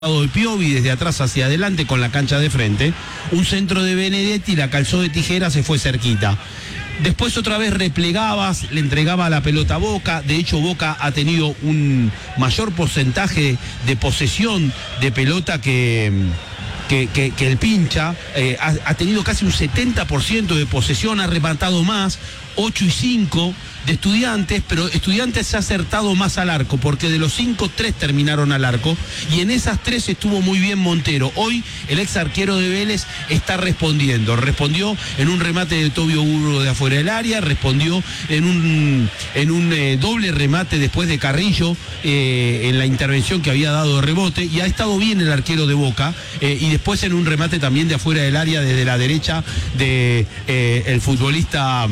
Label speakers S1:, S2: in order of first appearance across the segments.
S1: de Piovi desde atrás hacia adelante con la cancha de frente, un centro de Benedetti, la calzó de tijera, se fue cerquita. Después otra vez replegabas, le entregaba la pelota a Boca. De hecho, Boca ha tenido un mayor porcentaje de posesión de pelota que el Pincha. Ha tenido casi un 70% de posesión, ha rematado más, 8 y 5 de Estudiantes, pero Estudiantes se ha acertado más al arco, porque de los 5, 3 terminaron al arco, y en esas 3 estuvo muy bien Montero. Hoy el ex arquero de Vélez está respondió en un remate de Tobio Burgos de afuera del área, respondió en un doble remate después de Carrillo, en la intervención que había dado de rebote, y ha estado bien el arquero de Boca, y después en un remate también de afuera del área desde la derecha de el futbolista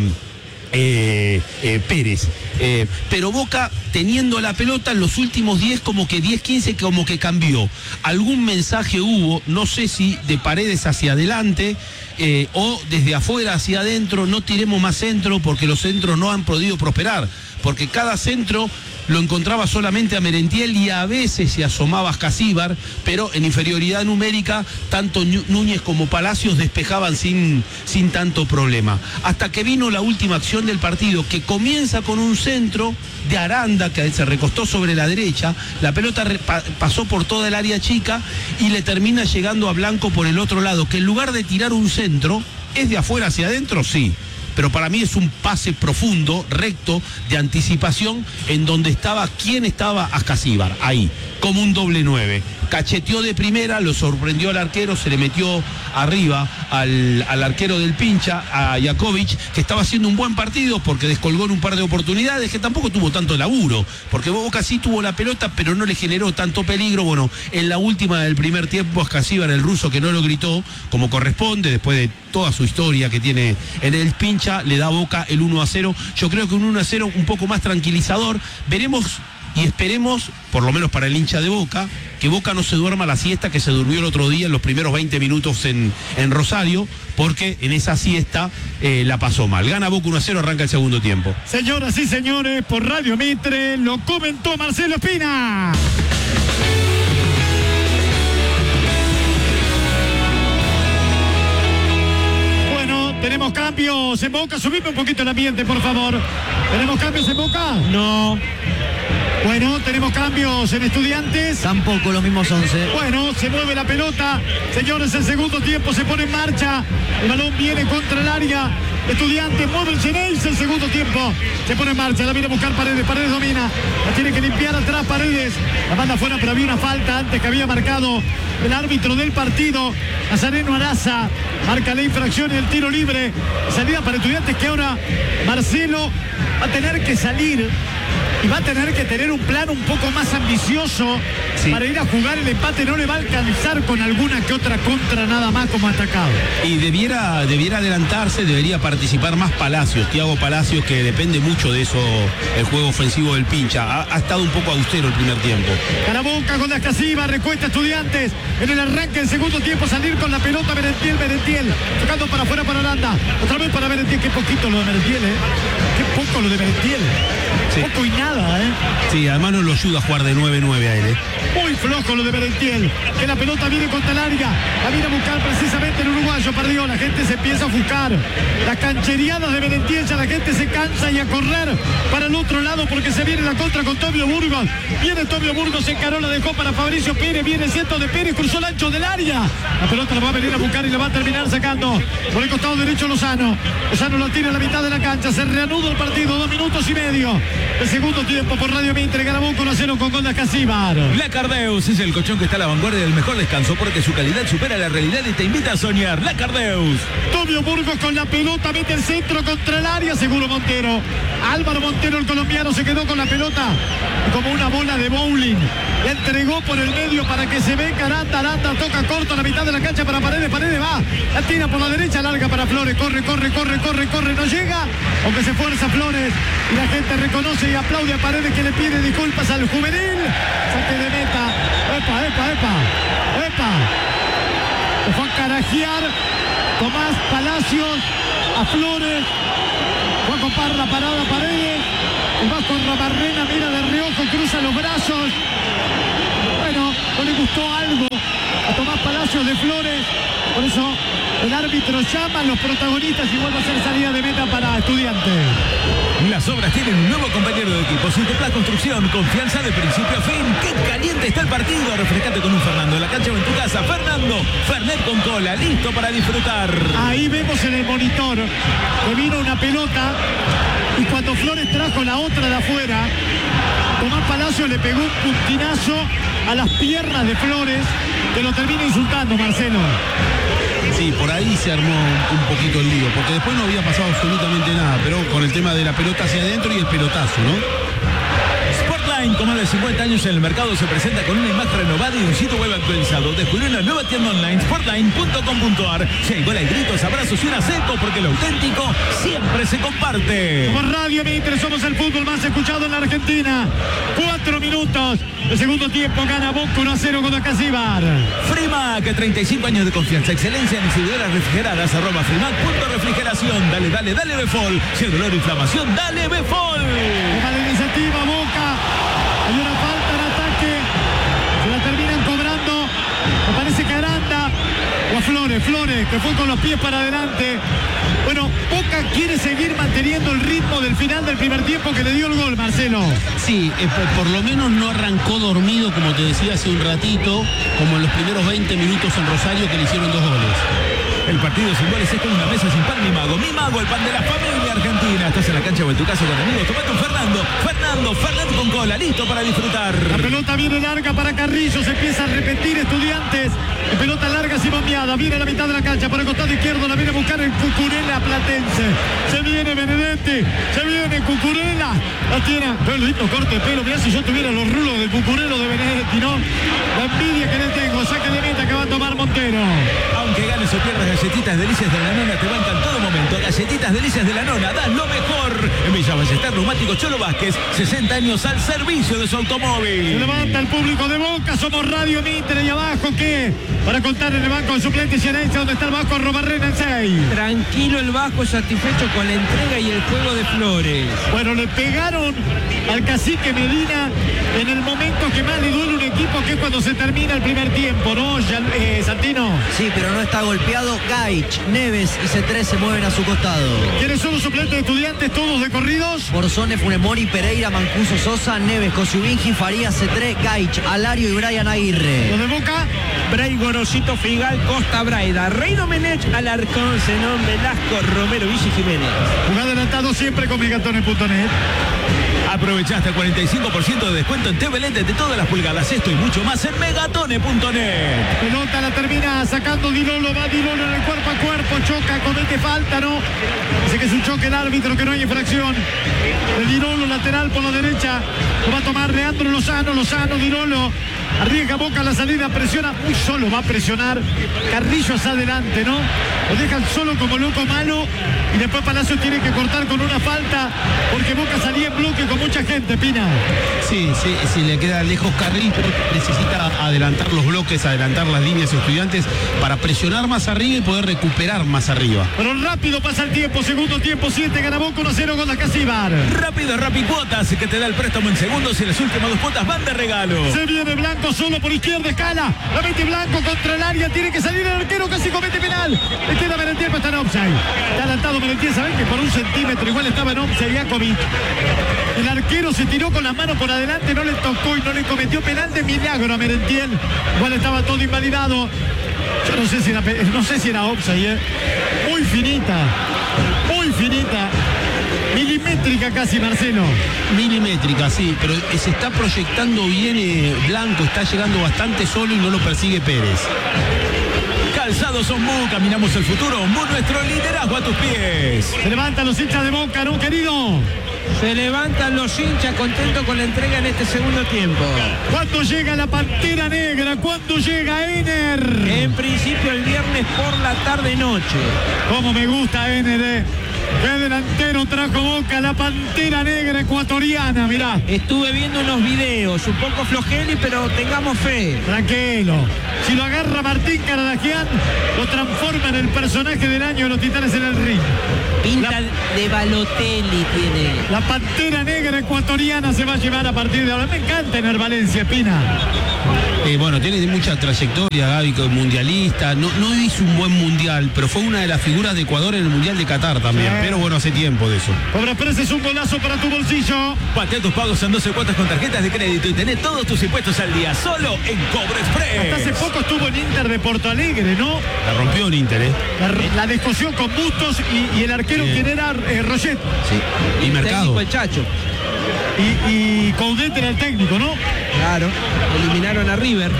S1: Pérez. Pero Boca, teniendo la pelota en los últimos 10, como que 10-15, como que cambió. Algún mensaje hubo, no sé si de Paredes hacia adelante o desde afuera hacia adentro: no tiremos más centro, porque los centros no han podido prosperar, porque cada centro lo encontraba solamente a Merentiel y a veces se asomaba a Ascasíbar, pero en inferioridad numérica tanto Núñez como Palacios despejaban sin tanto problema. Hasta que vino la última acción del partido, que comienza con un centro de Aranda que se recostó sobre la derecha, la pelota pasó por toda el área chica y le termina llegando a Blanco por el otro lado, que en lugar de tirar un centro, es de afuera hacia adentro, sí, pero para mí es un pase profundo, recto, de anticipación, en donde estaba, ¿quién estaba? Ascasíbar, ahí, como un doble 9. Cacheteó de primera, lo sorprendió al arquero, se le metió arriba al arquero del Pincha, a Jakovic, que estaba haciendo un buen partido porque descolgó en un par de oportunidades, que tampoco tuvo tanto laburo, porque Boca sí tuvo la pelota, pero no le generó tanto peligro. Bueno, en la última del primer tiempo, Ascasíbar, el ruso, que no lo gritó como corresponde, después de toda su historia que tiene en el Pincha, le da a Boca el 1-0. Yo creo que un 1-0 un poco más tranquilizador. Veremos y esperemos, por lo menos para el hincha de Boca, que Boca no se duerma la siesta que se durmió el otro día en los primeros 20 minutos en Rosario, porque en esa siesta la pasó mal. Gana Boca 1-0, arranca el segundo tiempo.
S2: Señoras y señores, por Radio Mitre lo comentó Marcelo Espina. ¿Tenemos cambios en Boca? Subime un poquito el ambiente, por favor. ¿Tenemos cambios en Boca?
S3: No.
S2: Bueno, ¿tenemos cambios en Estudiantes?
S3: Tampoco, los mismos 11.
S2: Bueno, se mueve la pelota. Señores, el segundo tiempo se pone en marcha. El balón viene contra el área. Estudiantes mueve el Geneis, el segundo tiempo se pone en marcha, la viene a buscar Paredes, Paredes domina, la tiene que limpiar atrás Paredes, la manda afuera, pero había una falta antes que había marcado el árbitro del partido, Nazareno Araza, marca la infracción y el tiro libre, salida para Estudiantes, que ahora Marcelo va a tener que salir y va a tener que tener un plan un poco más ambicioso, sí, para ir a jugar el empate. No le va a alcanzar con alguna que otra contra nada más como atacado.
S1: Y debiera adelantarse, debería participar más Palacios, Thiago Palacios, que depende mucho de eso, el juego ofensivo del Pincha. Ha estado un poco austero el primer tiempo.
S2: Para Boca con Ascasíbar, recuesta Estudiantes en el arranque del segundo tiempo, salir con la pelota Merentiel, tocando para afuera para Aranda, otra vez para Merentiel. Qué poquito lo de Merentiel, qué poco lo de Merentiel, sí, poco y nada,
S1: Sí, además no lo ayuda a jugar de 9-9 a él,
S2: Muy flojo lo de Merentiel, que la pelota viene contra el área, la viene a buscar precisamente el uruguayo, perdió, la gente se empieza a buscar las canchereadas de Merentiel, ya la gente se cansa y a correr para el otro lado porque se viene la contra con Tobio Burgos, viene Tobio Burgos, se encaró, la dejó para Fabricio Pérez, viene el centro de Pérez, cruzó el ancho del área, la pelota la va a venir a buscar y la va a terminar sacando por el costado derecho Lozano lo tira a la mitad de la cancha, se reanuda el partido, 2 minutos y medio, el segundo tiempo por Radio Mitre, gana Boca 1-0 con gol de Ascasíbar.
S4: La Cardeus es el colchón que está a la vanguardia del mejor descanso porque su calidad supera la realidad y te invita a soñar. La Cardeus.
S2: Tobio Burgos con la pelota, mete el centro contra el área, seguro Montero. Álvaro Montero, el colombiano, se quedó con la pelota como una bola de bowling. Le entregó por el medio para que se venga Aranda, toca corto a la mitad de la cancha para Paredes, Paredes va, la tira por la derecha, larga para Flores, corre, no llega, aunque se fuerza Flores y la gente reconoce y aplaude a Paredes, que le pide disculpas al juvenil. Saque de meta, epa, se fue a carajear Tomás Palacios a Flores, fue con Parra, parada Paredes, el Vasco Rabarrena mira de reojo, cruza los brazos. Bueno, no le gustó costó algo a Tomás Palacios de Flores. Por eso el árbitro llama a los protagonistas y vuelve a hacer salida de meta para Estudiantes.
S4: Las obras tienen un nuevo compañero de equipo. Sinteplas Construcción, confianza de principio a fin. ¡Qué caliente está el partido! Refrescate con un Fernando en la cancha o en tu casa. Fernando, Fernet con cola, listo para disfrutar.
S2: Ahí vemos en el monitor que vino una pelota y cuando Flores trajo la otra de afuera, Tomás Palacio le pegó un puntinazo a las piernas de Flores que lo termina insultando, Marcelo.
S1: Sí, por ahí se armó un poquito el lío, porque después no había pasado absolutamente nada, pero con el tema de la pelota hacia adentro y el pelotazo, ¿no?
S4: Sportline, con más de 50 años en el mercado, se presenta con una imagen renovada y un sitio web actualizado. Descubrió una nueva tienda online, sportline.com.ar. Si hay gol, hay gritos, abrazos y un acento, porque lo auténtico siempre se comparte.
S2: Por Radio Mitre somos el fútbol más escuchado en la Argentina. 4 minutos. El segundo tiempo gana Boca 1-0 con Acasíbar.
S4: Frimac, 35 años de confianza, excelencia en distribuidoras refrigeradas, @frimac.refrigeración. Dale, dale, dale Befol. Si hay dolor o inflamación, dale Befol.
S2: Toma la iniciativa Boca. Hay una falta en ataque. Se la terminan cobrando. Me parece que Aranda o a Flores, que fue con los pies para adelante. Bueno, Boca quiere seguir manteniendo el ritmo del final del primer tiempo que le dio el gol, Marcelo.
S1: Sí, por lo menos no arrancó dormido, como te decía hace un ratito, como en los primeros 20 minutos en Rosario, que le hicieron 2 goles.
S4: El partido sin goles es con una mesa sin pan ni mago. Mi mago, el pan de la familia argentina. Estás en la cancha o en tu casa con amigos. Tomate un Fernando, Fernet con cola, listo para disfrutar.
S2: La pelota viene larga para Carrillo, se empieza a repetir Estudiantes. La pelota larga, Simón Miada, viene a la mitad de la cancha, por el costado izquierdo, la viene a buscar el Cucurella Platense. Se viene Benedetti, se viene Cucurella. La tiene, pero el lindo corte de pelo. Mirá si yo tuviera los rulos del Cucurelo de Benedetti, ¿no? La envidia que le tengo, saca de meta que va a tomar Montero.
S4: Aunque ganes o pierdas, Galletitas Delicias de la Nona te bancan en todo momento. Galletitas Delicias de la Nona, das lo mejor. En Villa Ballester, Neumático Cholo Vázquez, 60 años al servicio de su automóvil.
S2: Se levanta el público de Boca, somos Radio Mitre y abajo, ¿qué? Para contar en el banco de suplentes Geneise, donde está el Vasco Robarrena en 6.
S3: Tranquilo el Vasco, satisfecho con la entrega y el juego de Flores.
S2: Bueno, le pegaron al cacique Medina en el momento que más le duele un equipo, que es cuando se termina el primer tiempo, ¿no, Santino?
S5: Sí, pero no está golpeado. Gaich, Neves y C3 se mueven a su costado.
S2: ¿Quiénes son los suplentes de Estudiantes, todos de corridos?
S5: Borzone, Funemori, Pereira, Mancuso, Sosa, Neves, Cosiubingi, Farías, C3, Gaich, Alario y Brian Aguirre.
S2: Los de Boca,
S3: Bray, Gorosito, Figal, Costa, Braida, Rey Domenech, Alarcón, Zenón, Velasco, Romero, Villa y Jiménez.
S2: jugada adelantado siempre con Megatones.net.
S4: Aprovechaste el 45% de descuento en TV LED de todas las pulgadas. Esto y mucho más en megatones.net.
S2: Pelota la termina sacando Dilolo, va Dilolo en el cuerpo a cuerpo, choca, comete falta, ¿no? Dice que es un choque el árbitro, que no hay infracción. El Dilolo lateral por la derecha, lo va a tomar Leandro Lozano, Dilolo. Arriesga Boca la salida, presiona, muy solo va a presionar. Carrillo hacia adelante, ¿no? Lo dejan solo como loco malo y después Palacios tiene que cortar con una falta porque Boca salía en bloque con mucha gente, Pina.
S1: Sí, le queda lejos Carril, pero necesita adelantar los bloques, adelantar las líneas Estudiantes para presionar más arriba y poder recuperar más arriba.
S2: Pero rápido pasa el tiempo, segundo tiempo, 7, gana Boca 1-0 con la Acasíbar.
S4: Rápido, Rapicuotas, que te da el préstamo en segundos y las últimas 2 cuotas van de regalo.
S2: Se viene Blanco solo por izquierda, escala, la mete Blanco contra el área, tiene que salir el arquero, casi comete penal. Le queda Merentiel, pero está en offside. Está adelantado Merentiel, ¿saben que por 1 centímetro igual estaba en offside Jakovic? El arquero se tiró con las manos por adelante, no le tocó y no le cometió penal de milagro a Merentiel. Igual estaba todo invalidado. Yo no sé si era offside, muy finita, milimétrica casi, Marcelo.
S1: Milimétrica, sí, pero se está proyectando bien Blanco, está llegando bastante solo y no lo persigue Pérez.
S4: Calzados Ombu, caminamos el futuro. Ombu, nuestro liderazgo a tus pies.
S2: Se levantan los hinchas de Boca, ¿no, querido?
S3: Se levantan los hinchas contentos con la entrega en este segundo tiempo.
S2: ¿Cuándo llega la Pantera Negra? ¿Cuándo llega Ener?
S3: En principio el viernes por la tarde-noche.
S2: Cómo me gusta Ener, Qué delantero trajo Boca, la Pantera Negra ecuatoriana, mirá.
S3: Estuve viendo unos videos, un poco flojeli, pero tengamos fe.
S2: Tranquilo. Si lo agarra Martín Caradagian, lo transforma en el personaje del año de los Titanes en el ring.
S3: Pinta de Balotelli tiene.
S2: La Pantera Negra ecuatoriana se va a llevar a partir de ahora. Me encanta Ener Valencia, Pina.
S1: Bueno, tiene mucha trayectoria, Gaby, como mundialista. No hizo un buen mundial, pero fue una de las figuras de Ecuador en el Mundial de Qatar también. Pero bueno, hace tiempo de eso.
S2: Cobra Express es un golazo para tu bolsillo.
S4: Patea tus pagos en 12 cuotas con tarjetas de crédito y tenés todos tus impuestos al día, solo en Cobra Express.
S2: Hasta hace poco estuvo en Inter de Porto Alegre, ¿no?
S1: La rompió en Inter, ¿eh?
S2: La discusión con Bustos y el arquero, quien era Roget.
S1: Sí. Y Mercado.
S3: Técnico el Chacho.
S2: Y Coudet era el técnico, ¿no?
S3: Claro. Eliminaron a River.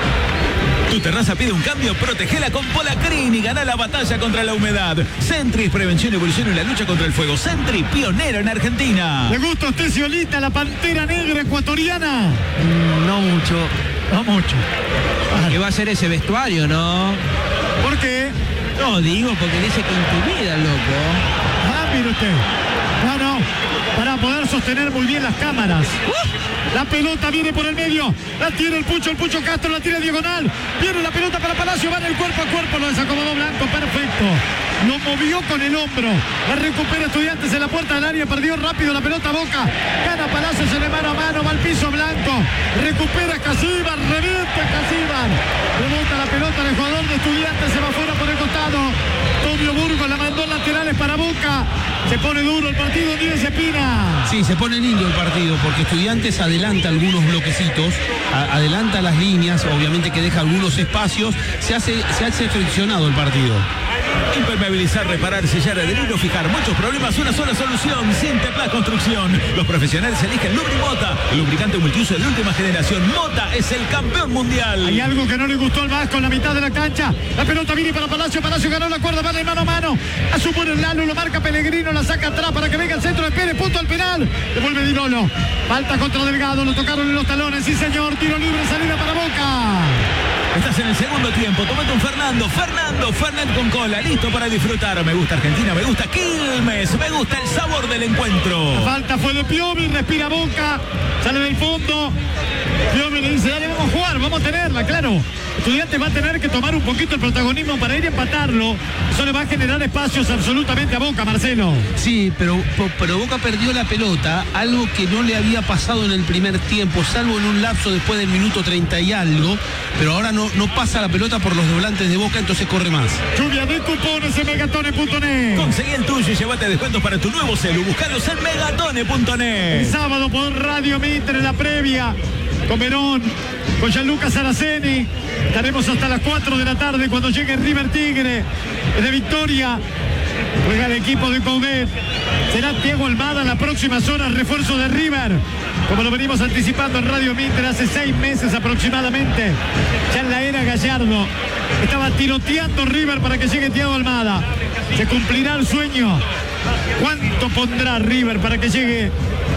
S4: Tu terraza pide un cambio, protegela con Polacrin y gana la batalla contra la humedad. Sentry, prevención, evolución y la lucha contra el fuego. Sentry, pionero en Argentina.
S2: ¿Le gusta a usted, Ciolita, la pantera negra ecuatoriana?
S5: No mucho.
S2: No mucho.
S3: ¿Qué va a ser ese vestuario, no?
S2: ¿Por qué?
S3: No, digo, porque dice que intimida el loco.
S2: Ah, mire usted. No, para poder sostener muy bien las cámaras. La pelota viene por el medio, la tiene el Pucho Castro, la tira diagonal. Viene la pelota para Palacio, va en el cuerpo a cuerpo, lo desacomodó Blanco, perfecto. Lo movió con el hombro, la recupera Estudiantes en la puerta del área, perdió rápido la pelota Boca. Gana Palacios en el mano a mano, va al piso Blanco. Recupera Casíbar, revienta Casíbar. Rebota la pelota del jugador de Estudiantes, se va fuera por el costado. Tomio Burgos la mandó laterales para Boca. Se pone duro el partido, Díaz Espina.
S1: Sí, se pone lindo el partido porque Estudiantes adelanta algunos bloquecitos, adelanta las líneas, obviamente que deja algunos espacios, se hace friccionado el partido.
S4: Impermeabilizar, reparar, sellar, adherir o fijar muchos problemas, una sola solución. Sinteplas Construcción. Los profesionales eligen Lubrimota, el lubricante multiuso de última generación. Mota es el campeón mundial.
S2: Hay algo que no le gustó al Vasco en la mitad de la cancha. La pelota viene para Palacio ganó la cuerda, va de mano a mano. A su buen Lalo, lo marca Pellegrino, la saca atrás para que venga el centro de Pérez, punto al penal. Devuelve Dinolo. Falta contra Delgado, lo tocaron en los talones, sí señor, tiro libre, salida para Boca.
S4: Estás en el segundo tiempo, tomate un Fernando con cola, listo para disfrutar. Me gusta Argentina, me gusta Quilmes, me gusta el sabor del encuentro.
S2: La falta fue de Piovi, respira Boca, sale del fondo. Piovi le dice, dale, vamos a jugar, vamos a tenerla, claro. Estudiantes va a tener que tomar un poquito el protagonismo para ir a empatarlo. Eso le va a generar espacios absolutamente a Boca, Marcelo.
S1: Sí, pero Boca perdió la pelota, algo que no le había pasado en el primer tiempo, salvo en un lapso después del minuto 30 y algo, pero ahora no pasa la pelota por los doblantes de Boca, entonces corre más.
S2: Lluvia de cupones en Megatone.net.
S4: Conseguí el tuyo y llévate descuentos para tu nuevo celu. Buscalos en Megatone.net.
S2: El sábado por Radio Mitre en la previa con Verón, con Gianluca Saraceni. Estaremos hasta las 4 de la tarde cuando llegue River Tigre de Victoria. Juega el equipo de Coudet. Será Thiago Almada en las próximas horas, refuerzo de River. Como lo venimos anticipando en Radio Mitre hace 6 meses aproximadamente. Ya en la era Gallardo. Estaba tiroteando River para que llegue Thiago Almada. Se cumplirá el sueño. ¿Cuánto pondrá River para que llegue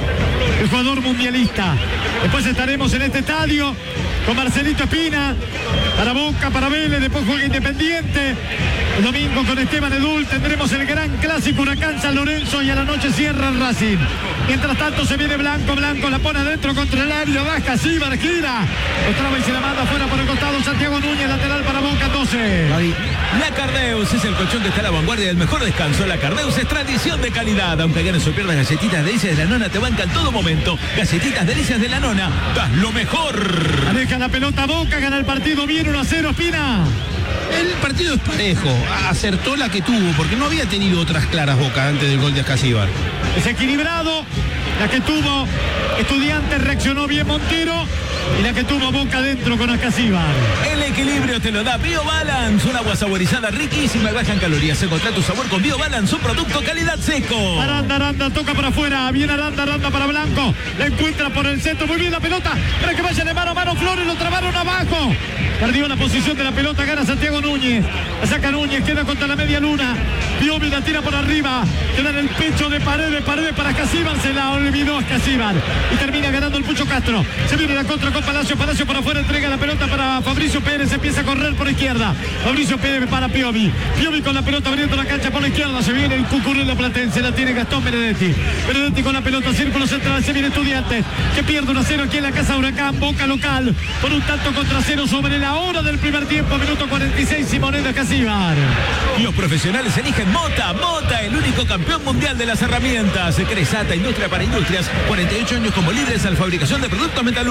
S2: el jugador mundialista? Después estaremos en este estadio con Marcelito Espina, para Boca, para Vélez, después juega Independiente. El domingo con Esteban Edul tendremos el gran clásico Huracán San Lorenzo y a la noche cierra el Racing. Mientras tanto se viene Blanco la pone adentro contra el área, baja, Cibar, gira. Lo traba y se la manda afuera por el costado Santiago Núñez, lateral para Boca 12.
S4: La Cardeus es el colchón que está a la vanguardia del mejor descanso. La Cardeus es tradición de calidad. Aunque ganes o pierdas, galletitas delicias de la nona te bancan todo momento. Galletitas delicias de la nona, das lo mejor.
S2: Deja la pelota Boca, gana el partido bien 1-0, Espina.
S1: El partido es parejo, acertó la que tuvo, porque no había tenido otras claras Boca antes del gol de Ascasíbar.
S2: Es equilibrado, la que tuvo Estudiantes reaccionó bien Montero y la que tuvo Boca dentro con Ascasíbar.
S4: El equilibrio te lo da BioBalance, un agua saborizada riquísima y baja en calorías. Encontrá tu sabor con BioBalance, un producto calidad seco.
S2: Aranda, toca para afuera, viene Aranda para Blanco, la encuentra por el centro, muy bien la pelota, para que vaya de mano a mano Flores, lo trabaron abajo. Perdió la posición de la pelota, gana Santiago Núñez. La saca Núñez, queda contra la media luna. Piovi la tira por arriba. Queda en el pecho de Paredes para Ascasíbar. Se la olvidó Ascasíbar. Y termina ganando el Pucho Castro. Se viene la contra con Palacio por afuera, entrega la pelota para Fabricio Pérez. Empieza a correr por izquierda. Fabricio Pérez para Piovi. Piovi con la pelota abriendo la cancha por la izquierda. Se viene el Cucurella Platense. La tiene Gastón Benedetti. Benedetti con la pelota, círculo central. Se viene Estudiantes, que pierde 1-0 aquí en la casa Huracán. Boca local por un tanto contra 0 sobre la hora del primer tiempo, minuto 46, Simoneda Ascasíbar.
S4: Los profesionales eligen Mota, el único campeón mundial de las herramientas. Cresata, industria para industrias, 48 años como líderes a la fabricación de productos metalúrgicos.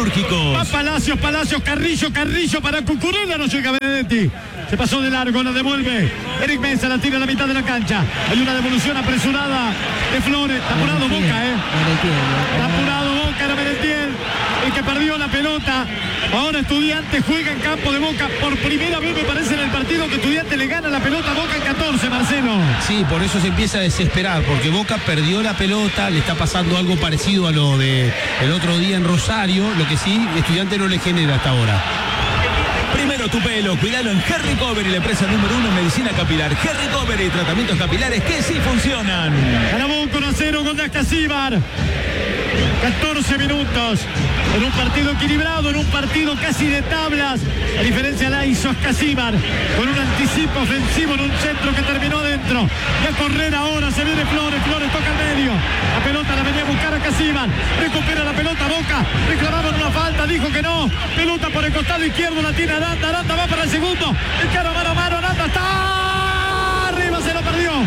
S4: minutos.
S2: Palacios, Carrillo para Cucurella, no llega Benedetti. Se pasó de largo, la devuelve Eric Mesa, la tira a la mitad de la cancha. Hay una devolución apresurada de Flores. Está apurado Boca, Está apurado Boca, era Merentiel el que perdió la pelota. Ahora Estudiantes juega en campo de Boca. Por primera vez me parece en el partido que Estudiantes le gana la pelota a Boca en 14, Marcelo.
S1: Sí, por eso se empieza a desesperar, porque Boca perdió la pelota, le está pasando algo parecido a lo de el otro día en Rosario, lo que sí, Estudiantes no le genera hasta ahora.
S4: Primero tu pelo, cuidalo en Hair Recovery, la empresa número 1 en medicina capilar. Hair Recovery, tratamientos capilares que sí funcionan.
S2: Gana Boca 1-0 con Ascasíbar. 14 minutos en un partido equilibrado, en un partido casi de tablas. La diferencia la hizo Ascasíbar con un anticipo ofensivo en un centro que terminó adentro. Y a correr ahora se viene Flores toca al medio. La pelota la venía a buscar Ascasíbar. Recupera la pelota Boca. Reclamaban una falta, dijo que no. Pelota por el costado izquierdo, la tiene Aranda va para el segundo. El cara mano a mano, Aranda está. Arriba se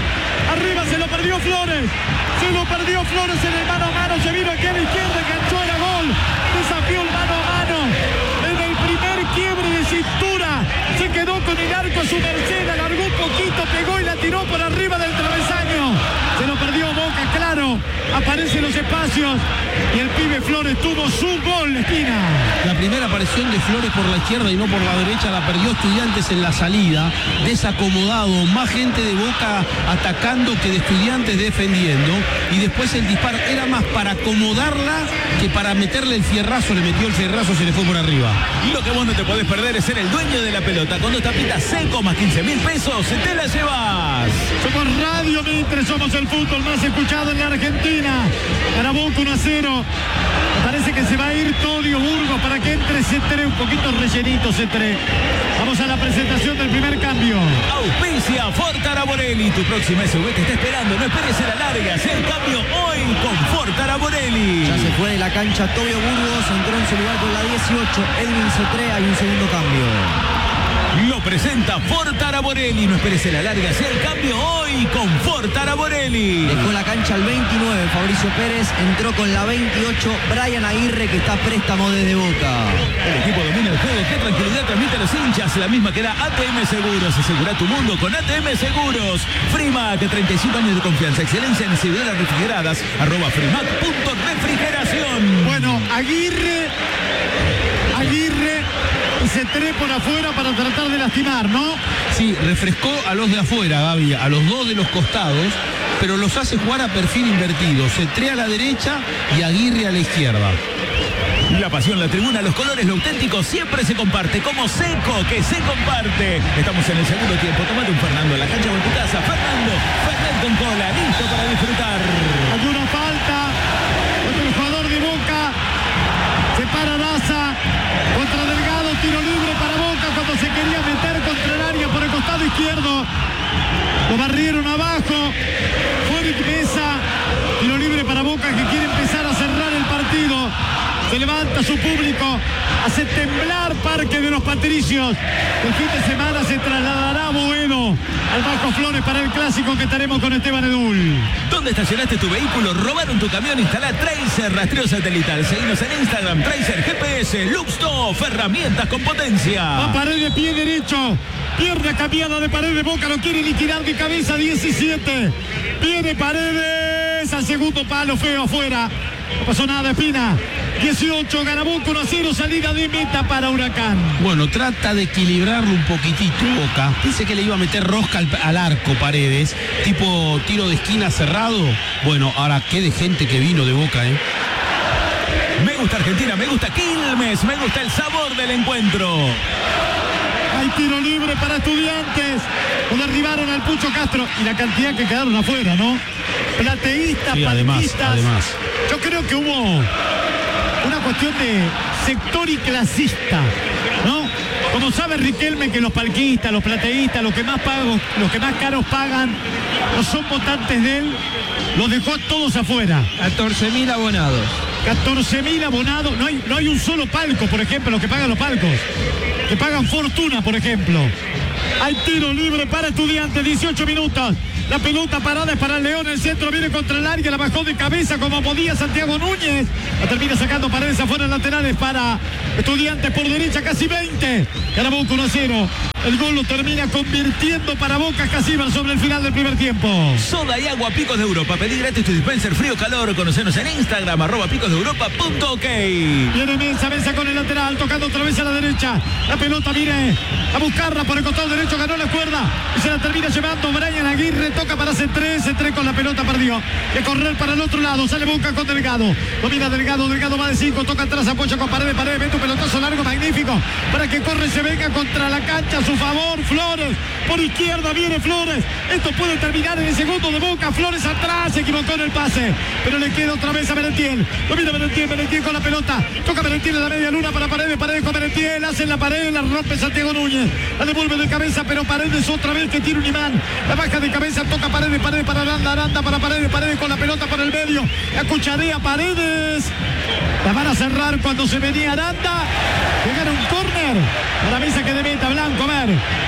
S2: lo perdió Flores. Se lo perdió Flores en el mano a mano. Se vino aquí a la izquierda, enganchó, era gol. Desafió el mano a mano. En el primer quiebre de cintura. Se quedó con el arco a su merced. Alargó un poquito, pegó y la tiró por arriba del travesaño. Se lo perdió Boca, claro. Aparecen los espacios. Y el pibe Flores tuvo su gol, Espina.
S1: La primera aparición de Flores por la izquierda y no por la derecha la perdió Estudiantes en la salida. Desacomodado, más gente de Boca atacando que de Estudiantes defendiendo. Y después el disparo era más para acomodarla que para meterle el fierrazo. Le metió el fierrazo, se le fue por arriba.
S4: Lo que vos no te podés perder es ser el dueño de la pelota. Con 2 tapitas Seco más 15.000 pesos, te la llevas.
S2: Somos Radio Mitre, somos el fútbol más escuchado en la Argentina. Gana Boca 1-0. Parece que se va a ir Todio Burgos para que entre C3, un poquito rellenito C3. Vamos a la presentación del primer cambio.
S4: Auspicia Ford Araborelli. Tu próxima SUV te está esperando. No esperes a la larga. Haz el cambio hoy con Ford Araborelli.
S5: Ya se fue de la cancha Todio Burgos, entró en su lugar con la 18, Edwin C3, hay un segundo cambio.
S4: Lo presenta Ford Araborelli. No esperes a la larga. Haz el cambio hoy con Ford Araborelli.
S5: Dejó la cancha el 29, Fabricio Pérez, entró con la 28, Brian Aguirre, que está a préstamo desde Boca.
S4: El equipo domina el juego. Qué tranquilidad transmite a los hinchas. La misma que da ATM Seguros. Asegura tu mundo con ATM Seguros. Frimac, 35 años de confianza, excelencia en seguridad refrigeradas. @frimac.refrigeración.
S2: Bueno, Aguirre y C3 por afuera para tratar de lastimar, ¿no?
S1: Sí, refrescó a los de afuera, Gaby, a los dos de los costados, pero los hace jugar a perfil invertido. C3 a la derecha y Aguirre a la izquierda.
S4: La pasión, la tribuna, los colores, lo auténtico siempre se comparte. Como Seco, que se comparte. Estamos en el segundo tiempo. Tomate un Fernando en la cancha o en tu casa. Fernando con cola, listo para disfrutar.
S2: Hay una falta contra el jugador de Boca. Se para Daza contra Delgado, tiro libre para Boca cuando se quería meter contra el área por el costado izquierdo. Lo barrieron abajo. Fue Eric Mesa. Tiro libre para Boca que quiere empezar a cerrar el partido. Se levanta su público, hace temblar Parque de los Patricios. El fin de semana se trasladará a Boedo, al Bajo Flores, para el clásico que estaremos con Esteban Edul.
S4: ¿Dónde estacionaste tu vehículo? ¿Robaron tu camión? Instala Tracer, rastreo satelital. Seguinos en Instagram, Tracer GPS, Luxtop, herramientas con potencia.
S2: Va Paredes, pie derecho. Pierna cambiada de Paredes, Boca lo quiere liquidar de cabeza, 17. Viene Paredes al segundo palo, feo afuera. No pasó nada, Espina. 18, gana Boca 1-0, salida de meta para Huracán.
S1: Bueno, trata de equilibrarlo un poquitito Boca. Pensé que le iba a meter rosca al arco Paredes, tipo tiro de esquina cerrado. Bueno, ahora qué de gente que vino de Boca, ¿eh?
S4: Me gusta Argentina, me gusta Quilmes, me gusta el sabor del encuentro.
S2: Hay tiro libre para Estudiantes. Lo derribaron al Pucho Castro. Y la cantidad que quedaron afuera, ¿no? Plateístas,
S1: sí,
S2: además.
S1: Yo
S2: creo que hubo una cuestión de sector y clasista, ¿no? Como sabe Riquelme que los palquistas, los plateístas, los que más caros pagan, no son votantes de él, los dejó a todos afuera.
S3: 14.000 abonados.
S2: 14.000 abonados. No hay un solo palco, por ejemplo, los que pagan los palcos. Que pagan fortuna, por ejemplo. Hay tiro libre para Estudiantes, 18 minutos. La pelota parada es para el León. El centro viene contra el área. La bajó de cabeza como podía Santiago Núñez. La termina sacando Paredes afuera, laterales para Estudiantes por derecha, casi 20. Gana Boca 1-0. El gol lo termina convirtiendo para Boca Casíbar sobre el final del primer tiempo.
S4: Soda y agua Picos de Europa. Pedí gratis tu dispenser frío calor. Conocenos en Instagram, @picosdeeuropa.ok.
S2: Viene Mesa con el lateral, tocando otra vez a la derecha. La pelota viene a buscarla por el costado derecho, ganó la cuerda y se la termina llevando Brian Aguirre. Toca para C3 con la pelota, perdió. Que correr para el otro lado, sale Boca con Delgado. Domina Delgado más de 5, toca atrás, apoya con Paredes, mete un pelotazo largo, magnífico, para que corre, se venga contra la cancha a su favor. Flores, por izquierda viene Flores. Esto puede terminar en el segundo de Boca. Flores atrás, se equivocó en el pase, pero le queda otra vez a Merentiel. Domina Merentiel con la pelota, toca Merentiel en la media luna para Paredes con Merentiel, hace la pared, la rompe Santiago Núñez, la devuelve de cabeza, pero Paredes otra vez que tira un imán, la baja de cabeza, toca Paredes para Aranda para Paredes con la pelota por el medio, la cucharea Paredes, la van a cerrar cuando se venía Aranda, que gana un córner, a la mesa que de meta Blanco, a ver,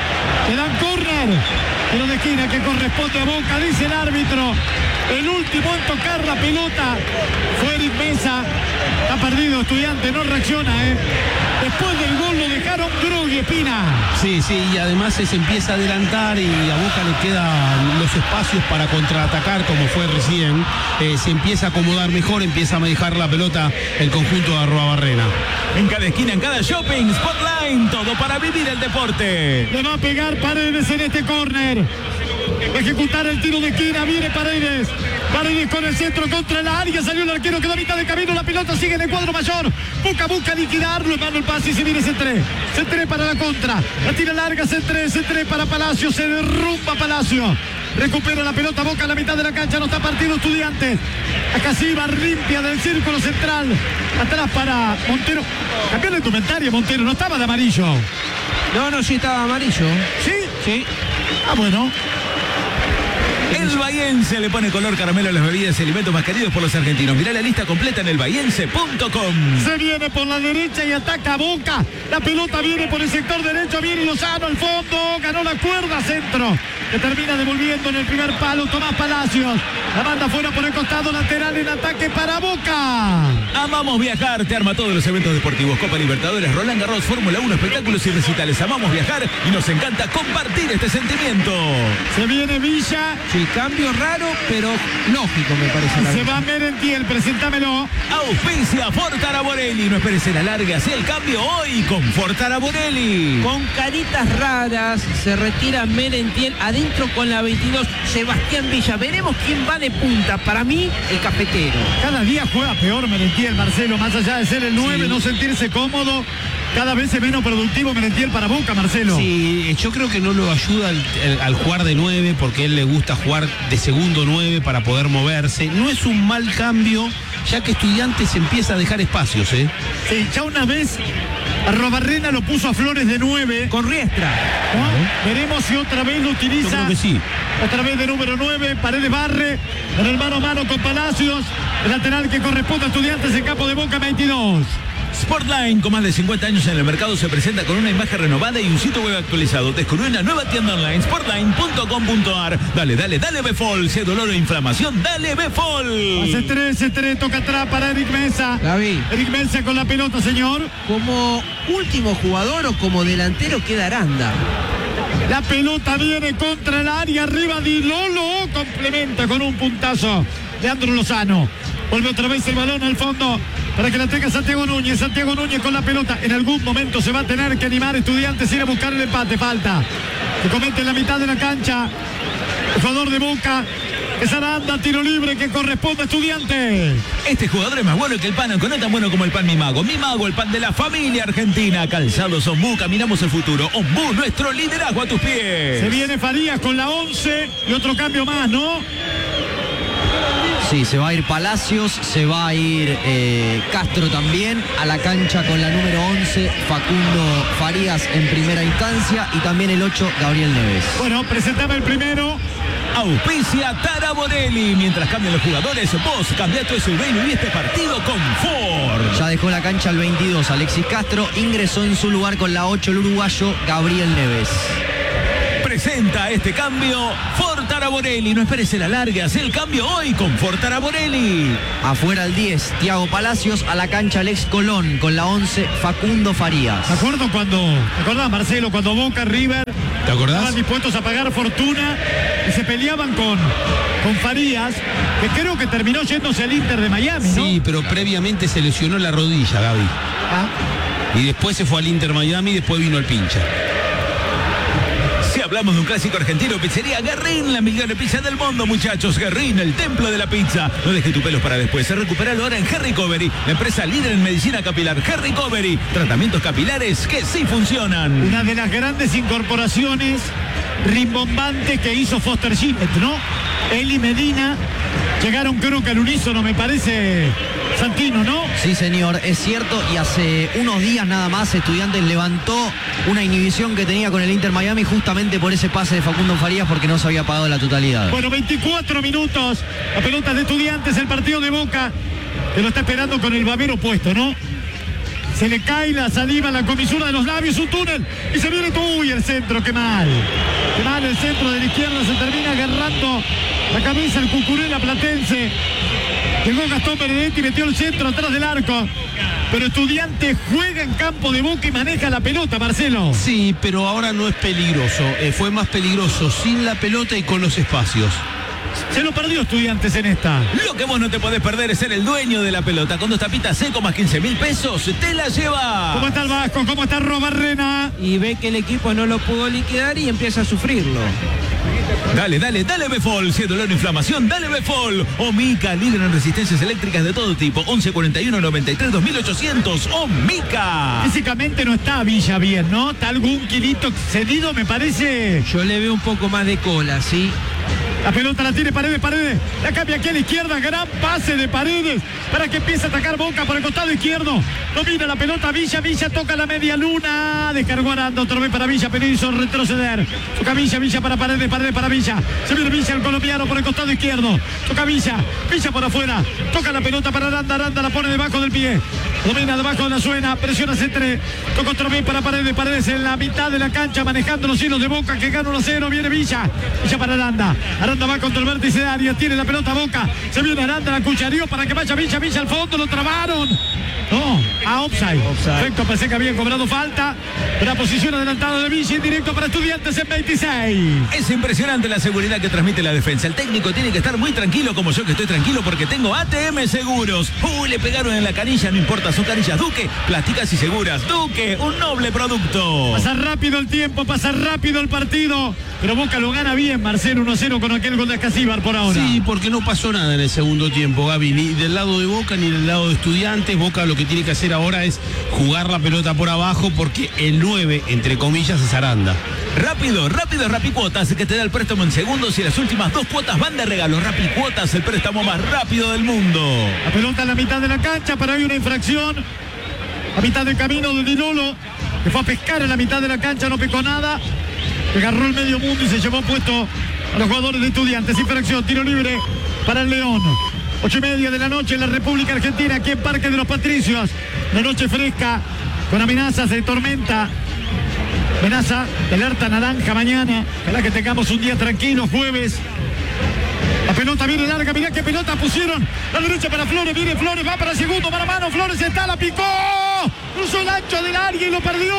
S2: le dan córner, pero de esquina que corresponde a Boca, dice el árbitro. El último en tocar la pelota fue Eric Mesa. Está perdido Estudiante, no reacciona, Después del gol lo dejaron Grogui, Espina.
S1: Sí, y además se empieza a adelantar y a Boca le quedan los espacios para contraatacar como fue recién. Se empieza a acomodar mejor, empieza a manejar la pelota el conjunto de Arruabarrena.
S4: En cada esquina, en cada shopping, Spotline, todo para vivir el deporte.
S2: Le va a pegar Paredes en este córner. Ejecutar el tiro de esquina, viene Paredes con el centro contra la área, salió el arquero, quedó a mitad de camino, la pelota sigue en el cuadro mayor, Boca busca liquidarlo, mano el pase y se viene C3 para la contra, la tira larga, C3 para Palacio, se derrumba Palacio, recupera la pelota Boca a la mitad de la cancha, no está partido Estudiantes, acá sí va limpia del círculo central, atrás para Montero, cambió la indumentaria Montero, no estaba de amarillo.
S3: No, sí estaba amarillo.
S2: Sí. Ah, bueno.
S4: El Bahiense le pone color caramelo a las bebidas y alimentos más queridos por los argentinos. Mirá la lista completa en elbahiense.com.
S2: Se viene por la derecha y ataca Boca. La pelota viene por el sector derecho, viene Lozano al fondo, ganó la cuerda, centro, que termina devolviendo en el primer palo Tomás Palacios. La manda fuera por el costado lateral en ataque para Boca.
S4: Amamos viajar, te arma todos los eventos deportivos, Copa Libertadores, Roland Garros, Fórmula 1, espectáculos y recitales. Amamos viajar y nos encanta compartir este sentimiento.
S2: Se viene Villa.
S3: Sí, cambio raro, pero lógico me parece.
S2: Se va Merentiel, presentámelo.
S4: Auspicia Fortaraborelli. No esperes en la larga, hacía el cambio hoy con Fortaraborelli.
S3: Con caritas raras se retira Merentiel, adentro con la 22 Sebastián Villa. Veremos quién va de punta. Para mí, el cafetero.
S2: Cada día juega peor Merentiel, Marcelo, más allá de ser el 9, no sentirse cómodo. Cada vez es menos productivo Merentiel para Boca, Marcelo.
S1: Sí, yo creo que no lo ayuda al jugar de 9, porque a él le gusta jugar de segundo 9 para poder moverse. No es un mal cambio, ya que Estudiantes empieza a dejar espacios,
S2: Sí, ya una vez Arruabarrena lo puso a Flores de 9.
S3: Con Riestra.
S2: ¿No? Veremos si otra vez lo utiliza.
S1: Yo creo que sí.
S2: Otra vez de número 9, Paredes barre, en el mano a mano con Palacios. El lateral que corresponde a Estudiantes en campo de Boca 22.
S4: Sportline, con más de 50 años en el mercado, se presenta con una imagen renovada y un sitio web actualizado. Descubrió una nueva tienda online, sportline.com.ar. Dale, Befol. Si hay dolor o inflamación, dale Befol.
S2: C3, toca atrás para Eric Mesa.
S3: David.
S2: Eric Mesa con la pelota, señor.
S3: Como último jugador o como delantero queda Aranda.
S2: La pelota viene contra el área, arriba Di Lolo, complementa con un puntazo Leandro Lozano. Vuelve otra vez el balón al fondo para que la tenga Santiago Núñez. Santiago Núñez con la pelota. En algún momento se va a tener que animar Estudiantes ir a buscar el empate. Falta que comete en la mitad de la cancha el jugador de Boca. Es Aranda, tiro libre que corresponde a Estudiantes.
S4: Este jugador es más bueno que el pan, aunque no tan bueno como el pan Mi Mago. Mi Mago, el pan de la familia argentina. Calzados Ombú, caminamos el futuro. Ombú, nuestro liderazgo a tus pies.
S2: Se viene Farías con la 11 y otro cambio más, ¿no?
S5: Sí, se va a ir Palacios, se va a ir Castro también a la cancha con la número 11, Facundo Farías en primera instancia y también el 8, Gabriel Neves.
S2: Bueno, presentaba el primero.
S4: Auspicia Taraborelli. Mientras cambian los jugadores, vos cambiá tu SUV y viví este partido con Ford.
S5: Ya dejó la cancha el 22, Alexis Castro, ingresó en su lugar con la 8 el uruguayo Gabriel Neves.
S4: presenta este cambio Fortaraborelli. No esperes la larga, haz el cambio hoy con Fortaraborelli.
S5: Afuera el 10, Thiago Palacios. A la cancha Alex Colón. Con la 11, Facundo Farías.
S2: ¿Te acordás, Marcelo, cuando Boca, River
S1: ¿Te acordás?
S2: estaban dispuestos a pagar fortuna y se peleaban con Farías, que creo que terminó yéndose al Inter de Miami, ¿no?
S1: Sí, pero previamente se lesionó la rodilla, Gaby.
S2: Ah,
S1: Y después se fue al Inter Miami y después vino el pincha.
S4: Si hablamos de un clásico argentino, pizzería Guerrín, la mejor pizza del mundo, muchachos. Guerrín, el templo de la pizza. No dejes tu pelos para después. Recupéralo ahora en Hair Recovery, la empresa líder en medicina capilar. Hair Recovery, tratamientos capilares que sí funcionan.
S2: una de las grandes incorporaciones rimbombantes que hizo Foster Gibbet, ¿no? Él y Medina llegaron, creo que al unísono, me parece, Santino, ¿no?
S5: Sí, señor, es cierto. Y hace unos días nada más Estudiantes levantó una inhibición que tenía con el Inter Miami justamente por ese pase de Facundo Farías, porque no se había pagado la totalidad.
S2: Bueno, 24 minutos, la pelota de Estudiantes, el partido de Boca, que lo está esperando con el babero puesto, ¿no? Se le cae la saliva, la comisura de los labios, un túnel, y se viene, uy, el centro, qué mal el centro de la izquierda, se termina agarrando la camisa el Cucurella platense. Llegó Gastón Benedetti, metió el centro atrás del arco, pero Estudiantes juega en campo de Boca y maneja la pelota, Marcelo.
S1: Sí, pero ahora no es peligroso. Fue más peligroso sin la pelota y con los espacios.
S2: Se lo perdió Estudiantes en esta.
S4: Lo que vos no te podés perder es ser el dueño de la pelota. Con 2 tapitas seco más 15.000 pesos, te la lleva.
S2: ¿Cómo está el Vasco? ¿Cómo está Robarrena?
S3: Y ve que el equipo no lo pudo liquidar y empieza a sufrirlo.
S4: Dale Befol, si es dolor o inflamación, dale Befol. Omica, líder en resistencias eléctricas de todo tipo. 1141 93 2800. Omica.
S2: Físicamente no está Villa bien, ¿no? Está algún kilito excedido, me parece.
S3: Yo le veo un poco más de cola, ¿sí?
S2: La pelota la tiene Paredes, la cambia aquí a la izquierda, gran pase de Paredes para que empiece a atacar Boca por el costado izquierdo. Domina la pelota Villa toca la media luna, descargó Aranda otra vez para Villa, pero hizo retroceder. Toca Villa para Paredes para Villa. Se viene Villa, el colombiano por el costado izquierdo. Toca Villa por afuera. Toca la pelota para Aranda la pone debajo del pie. Domina debajo de la suena, presiona C3. Toca otra vez para Paredes en la mitad de la cancha, manejando los hilos de Boca, que gana 1-0. Viene Villa para Aranda va contra el vértice de área, tiene la pelota Boca, se viene Aranda, la cuchareó para que vaya Villa al fondo, lo trabaron. No, a offside. Perfecto, pensé que habían cobrado falta. La posición adelantada de Villa, en directo para Estudiantes en 26.
S4: Es impresionante la seguridad que transmite la defensa. El técnico tiene que estar muy tranquilo, como yo que estoy tranquilo, porque tengo ATM Seguros. Le pegaron en la canilla, no importa, son canillas Duque, plásticas y seguras. Duque, un noble producto.
S2: Pasa rápido el tiempo, pasa rápido el partido, pero Boca lo gana bien, Marcelo, 1-0 con aquel gol de Escasíbar por ahora.
S1: Sí, porque no pasó nada en el segundo tiempo, Gaby, ni del lado de Boca ni del lado de Estudiantes. Boca lo que tiene que hacer ahora es jugar la pelota por abajo, porque el 9, entre comillas, es Aranda.
S4: Rápido, Rapicuotas, que te da el préstamo en segundos y las últimas 2 cuotas van de regalo. Rapicuotas, el préstamo más rápido del mundo.
S2: La pelota en la mitad de la cancha, pero hay una infracción a mitad del camino de Dinolo, que fue a pescar en la mitad de la cancha, no pescó nada, agarró el medio mundo y se llevó puesto a los jugadores de Estudiantes. Infracción, tiro libre para el León. 8:30 de la noche en la República Argentina, aquí en Parque de los Patricios. Una noche fresca, con amenazas de tormenta. Amenaza de alerta naranja mañana. Ojalá que tengamos un día tranquilo, jueves. La pelota viene larga, mirá qué pelota pusieron. La derecha para Flores, viene Flores, va para el segundo, mano a mano. Flores está, la picó. Cruzó el ancho del área y lo perdió.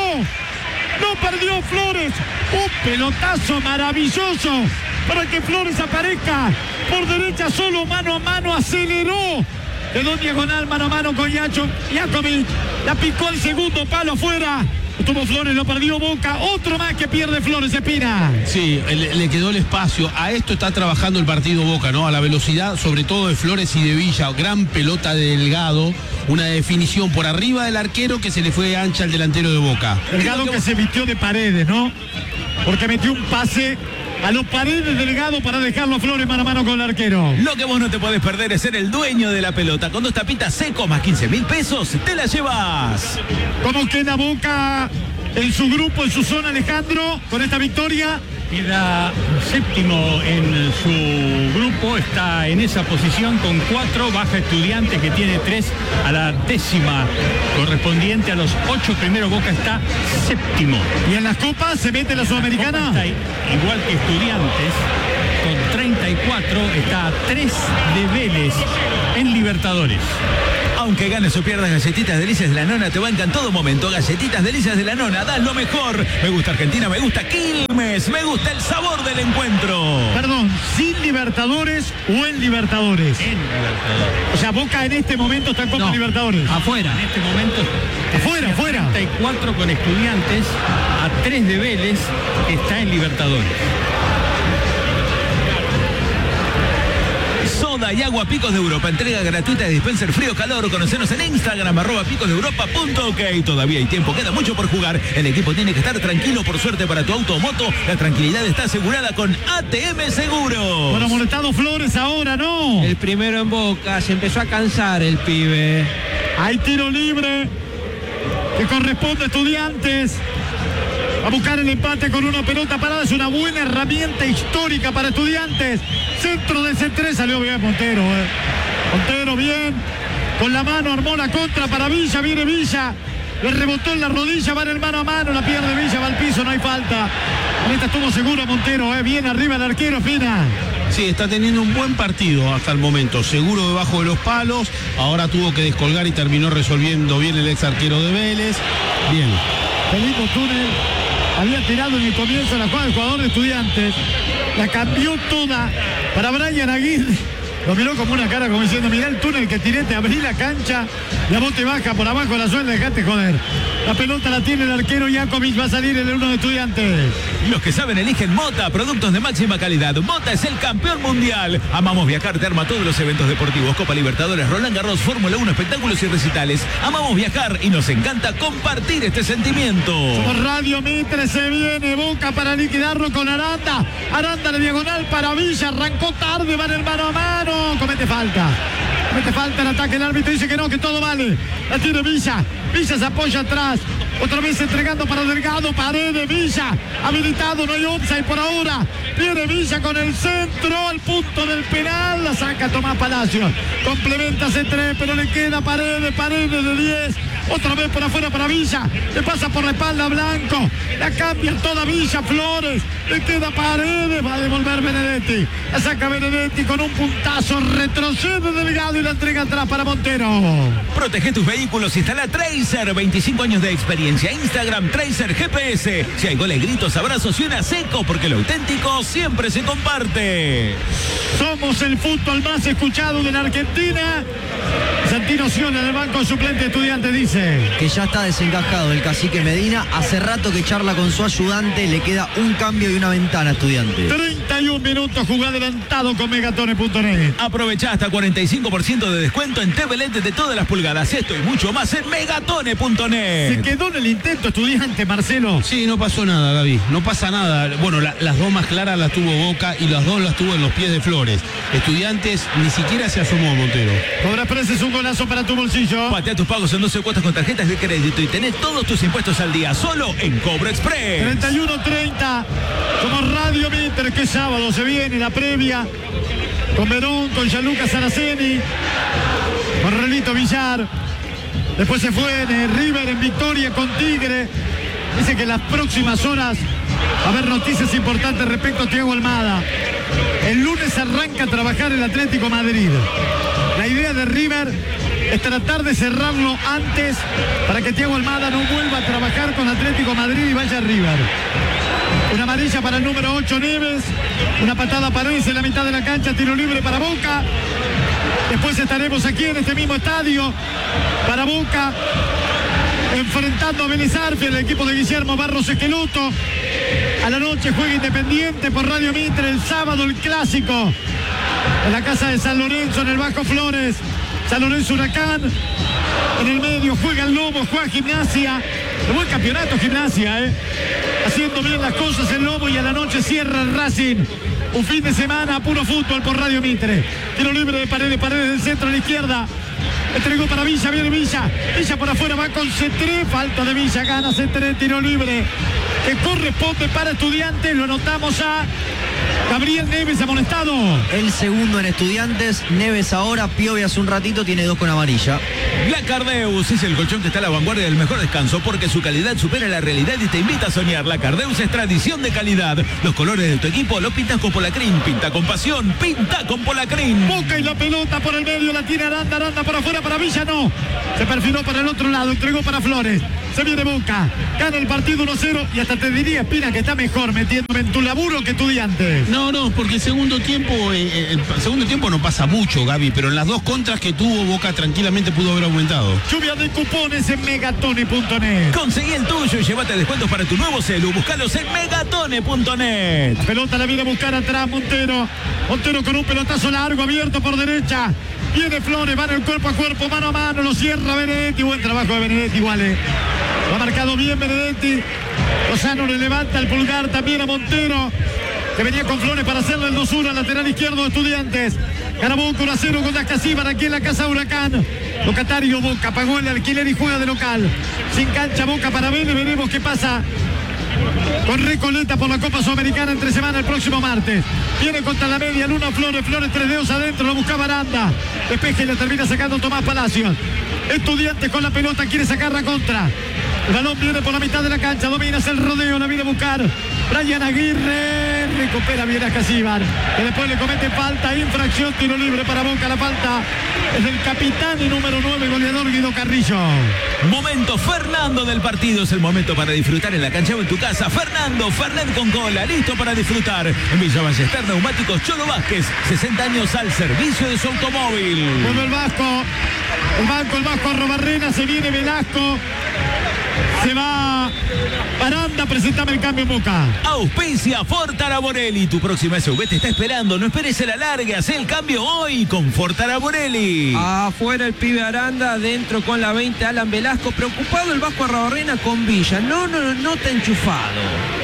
S2: No perdió Flores. Un pelotazo maravilloso para que Flores aparezca por derecha, solo mano a mano, aceleró. Quedó diagonal, mano a mano con Jakovic. La picó el segundo palo afuera. Estuvo Flores, lo perdió Boca. Otro más que pierde Flores, Espina.
S1: Sí, le quedó el espacio. A esto está trabajando el partido Boca, ¿no? A la velocidad, sobre todo de Flores y de Villa. Gran pelota de Delgado. Una definición por arriba del arquero que se le fue ancha al delantero de Boca.
S2: Delgado que se vistió de Paredes, ¿no? Porque metió un pase a los Paredes, Delgado, para dejarlo a Flores mano a mano con el arquero.
S4: Lo que vos no te podés perder es ser el dueño de la pelota. Con 2 tapitas secos más 15.000 pesos, te la llevas.
S2: ¿Cómo queda Boca? en su grupo, en su zona, Alejandro, con esta victoria?
S6: Queda séptimo en su grupo, está en esa posición con 4, baja Estudiantes que tiene 3 a la 10ª correspondiente a los 8 primeros. Boca está séptimo.
S2: ¿Y en las copas se mete la Sudamericana?
S6: Está igual que Estudiantes, con 34, está a 3 de Vélez en Libertadores.
S4: Aunque ganes o pierdas, Galletitas Delicias de la Nona te bancan todo momento. Galletitas Delicias de la Nona, dan lo mejor. Me gusta Argentina, me gusta Quilmes, me gusta el sabor del encuentro.
S2: Perdón, ¿sin Libertadores o en Libertadores?
S6: En Libertadores.
S2: O sea, Boca en este momento está en Copa Libertadores.
S3: Afuera.
S6: En este momento
S2: Afuera.
S6: 34 con Estudiantes, a 3 de Vélez, está en Libertadores.
S4: Soda y agua Picos de Europa. Entrega gratuita de dispenser frío-calor. Conocenos en Instagram, @picosdeeuropa.ok. Todavía hay tiempo, queda mucho por jugar. El equipo tiene que estar tranquilo. Por suerte para tu auto o moto, la tranquilidad está asegurada con ATM Seguros.
S2: Bueno, molestado Flores ahora, ¿no?
S3: El primero en Boca, se empezó a cansar el pibe.
S2: Hay tiro libre que corresponde a Estudiantes. A buscar el empate con una pelota parada. Es una buena herramienta histórica para Estudiantes. Centro de C3, salió bien Montero. Montero bien. Con la mano armó la contra para Villa. Viene Villa. Le rebotó en la rodilla. Va en el mano a mano. La pierde Villa. Va al piso. No hay falta. En esta estuvo seguro Montero. Bien arriba el arquero. Fina.
S1: Sí, está teniendo un buen partido hasta el momento. Seguro debajo de los palos. Ahora tuvo que descolgar y terminó resolviendo bien el ex arquero de Vélez. Bien.
S2: Felipe Túnel había tirado en el comienzo la jugada del jugador de Estudiantes. La cambió toda para Brian Aguirre. Lo miró como una cara como diciendo, mirá el túnel que tiré, te abrí la cancha, la bote baja por abajo de la suela, dejate joder. La pelota la tiene el arquero Jakovic, va a salir el uno de Estudiantes.
S4: Los que saben eligen Mota, productos de máxima calidad. Mota es el campeón mundial. Amamos Viajar, te arma todos los eventos deportivos. Copa Libertadores, Roland Garros, Fórmula 1, espectáculos y recitales. Amamos viajar y nos encanta compartir este sentimiento.
S2: Por Radio Mitre se viene Boca para liquidarlo con Aranda. Aranda de diagonal para Villa, arrancó tarde, van el mano a mano. Comete falta el ataque, el árbitro dice que no, que todo vale. La tiene Villa, Villa se apoya atrás, otra vez entregando para Delgado, Paredes, Villa, habilitado, no hay offside por ahora. Viene Villa con el centro al punto del penal, la saca Tomás Palacios, complementa C3, pero le queda Paredes de 10. Otra vez por afuera para Villa, le pasa por la espalda a Blanco, la cambia toda Villa, Flores, le queda Paredes, va a devolver Benedetti, la saca Benedetti con un puntazo, retrocede Delgado y la entrega atrás para Montero.
S4: Protege tus vehículos, instala Tracer, 25 años de experiencia. Instagram Tracer GPS. Si hay goles, gritos, abrazos y una seco, porque lo auténtico siempre se comparte.
S2: Somos el fútbol más escuchado de la Argentina. Santino Scioli en el banco suplente de Estudiantes dice
S5: que ya está desencajado el cacique Medina. Hace rato que charla con su ayudante. Le queda un cambio y una ventana a Estudiantes.
S2: 31 minutos, jugá adelantado con Megatone.net.
S4: Aprovecha hasta 45% de descuento en TV LED de todas las pulgadas. Esto y mucho más en Megatone.net.
S2: Se quedó en el intento Estudiante, Marcelo.
S1: Sí, no pasó nada, David. No pasa nada. Bueno, las dos más claras las tuvo Boca y las dos las tuvo en los pies de Flores. Estudiantes ni siquiera se asomó, Montero.
S2: Cobra Preces, un golazo para tu bolsillo.
S4: Patea tus pagos en 12 cuotas con tarjetas de crédito y tenés todos tus impuestos al día, solo en Cobro Express.
S2: 31-30. Somos Radio Mitre, que sábado se viene la previa con Verón, con Gianluca Saraceni, con Relito Villar. Después se fue en River en victoria con Tigre. Dice que en las próximas horas va a haber noticias importantes respecto a Thiago Almada. El lunes arranca a trabajar el Atlético Madrid. La idea de River es tratar de cerrarlo antes para que Thiago Almada no vuelva a trabajar con Atlético Madrid y vaya a River. Una amarilla para el número 8 Neves, una patada para Ese en la mitad de la cancha, tiro libre para Boca. Después estaremos aquí en este mismo estadio para Boca, enfrentando a Vélez Arfield, el equipo de Guillermo Barros Esqueloto. A la noche juega Independiente por Radio Mitre, el sábado el clásico en la casa de San Lorenzo, en el Bajo Flores. San Lorenzo Huracán, en el medio juega el Lobo, juega Gimnasia. Un buen campeonato Gimnasia, haciendo bien las cosas el Lobo, y a la noche cierra el Racing. Un fin de semana, puro fútbol por Radio Mitre. Tiro libre de Paredes del centro a la izquierda. Entregó para Villa, viene Villa. Villa por afuera, va con C3. Falta de Villa, gana C3, tiro libre que corresponde para Estudiantes. Lo anotamos a Gabriel Neves, amonestado.
S5: El segundo en Estudiantes, Neves ahora, Piovi hace un ratito, tiene 2 con amarilla.
S4: La Cardeus es el colchón que está a la vanguardia del mejor descanso porque su calidad supera la realidad y te invita a soñar. La Cardeus es tradición de calidad. Los colores de tu equipo los pintas con Polacrín. Pinta con pasión, pinta con Polacrín.
S2: Boca y la pelota por el medio, la tiene Aranda, Aranda por afuera para Villa, no. Se perfiló para el otro lado, entregó para Flores. Se viene Boca, gana el partido 1-0 y hasta te diría, Espina, que está mejor metiéndome en tu laburo que Estudiantes.
S1: No, porque el segundo tiempo no pasa mucho, Gaby, pero en las 2 contras que tuvo Boca tranquilamente pudo haber aumentado.
S2: Lluvia de cupones en megatone.net.
S4: Conseguí el tuyo y llévate descuentos para tu nuevo celu. Búscalos en megatone.net.
S2: La pelota la viene a buscar atrás Montero. Montero con un pelotazo largo, abierto por derecha. Viene Flores, van el cuerpo a cuerpo, mano a mano, lo cierra Benedetti. Buen trabajo de Benedetti, vale. Lo ha marcado bien Benedetti. Lozano le levanta el pulgar también a Montero, que venía con Flores para hacerle el 2-1 al lateral izquierdo de Estudiantes. Gana Boca 1-0 con Dascasíbar aquí en la casa Huracán. Locatario Boca, pagó el alquiler y juega de local. Sin cancha Boca para Vélez, veremos qué pasa con Recoleta por la Copa Sudamericana entre semana el próximo martes. Viene contra la media, Luna Flores, 3 dedos adentro, lo buscaba Aranda. Despeje y la termina sacando Tomás Palacios. Estudiantes con la pelota, quiere sacar la contra. El balón viene por la mitad de la cancha, domina el rodeo, la viene a buscar Brian Aguirre, recupera bien a Casíbar, que después le comete falta, infracción, tiro libre para Boca. La falta es del capitán y número 9, goleador Guido Carrillo.
S4: Momento Fernando del partido, es el momento para disfrutar en la cancha o en tu casa. Fernando, Fernet con cola, listo para disfrutar. En Villa Ballester, Neumáticos Cholo Vázquez, 60 años al servicio de su automóvil.
S2: Vuelve el Vasco Arrobarrena, se viene Velasco. Se va Aranda, presentame el cambio en Boca.
S4: Auspicia Ford Araborelli. Tu próxima SUV te está esperando. No esperes el alargue. Haz el cambio hoy con Ford Araborelli.
S3: Afuera el pibe Aranda, adentro con la 20 Alan Velasco. Preocupado el Vasco Arrobarrena con Villa. No está enchufado.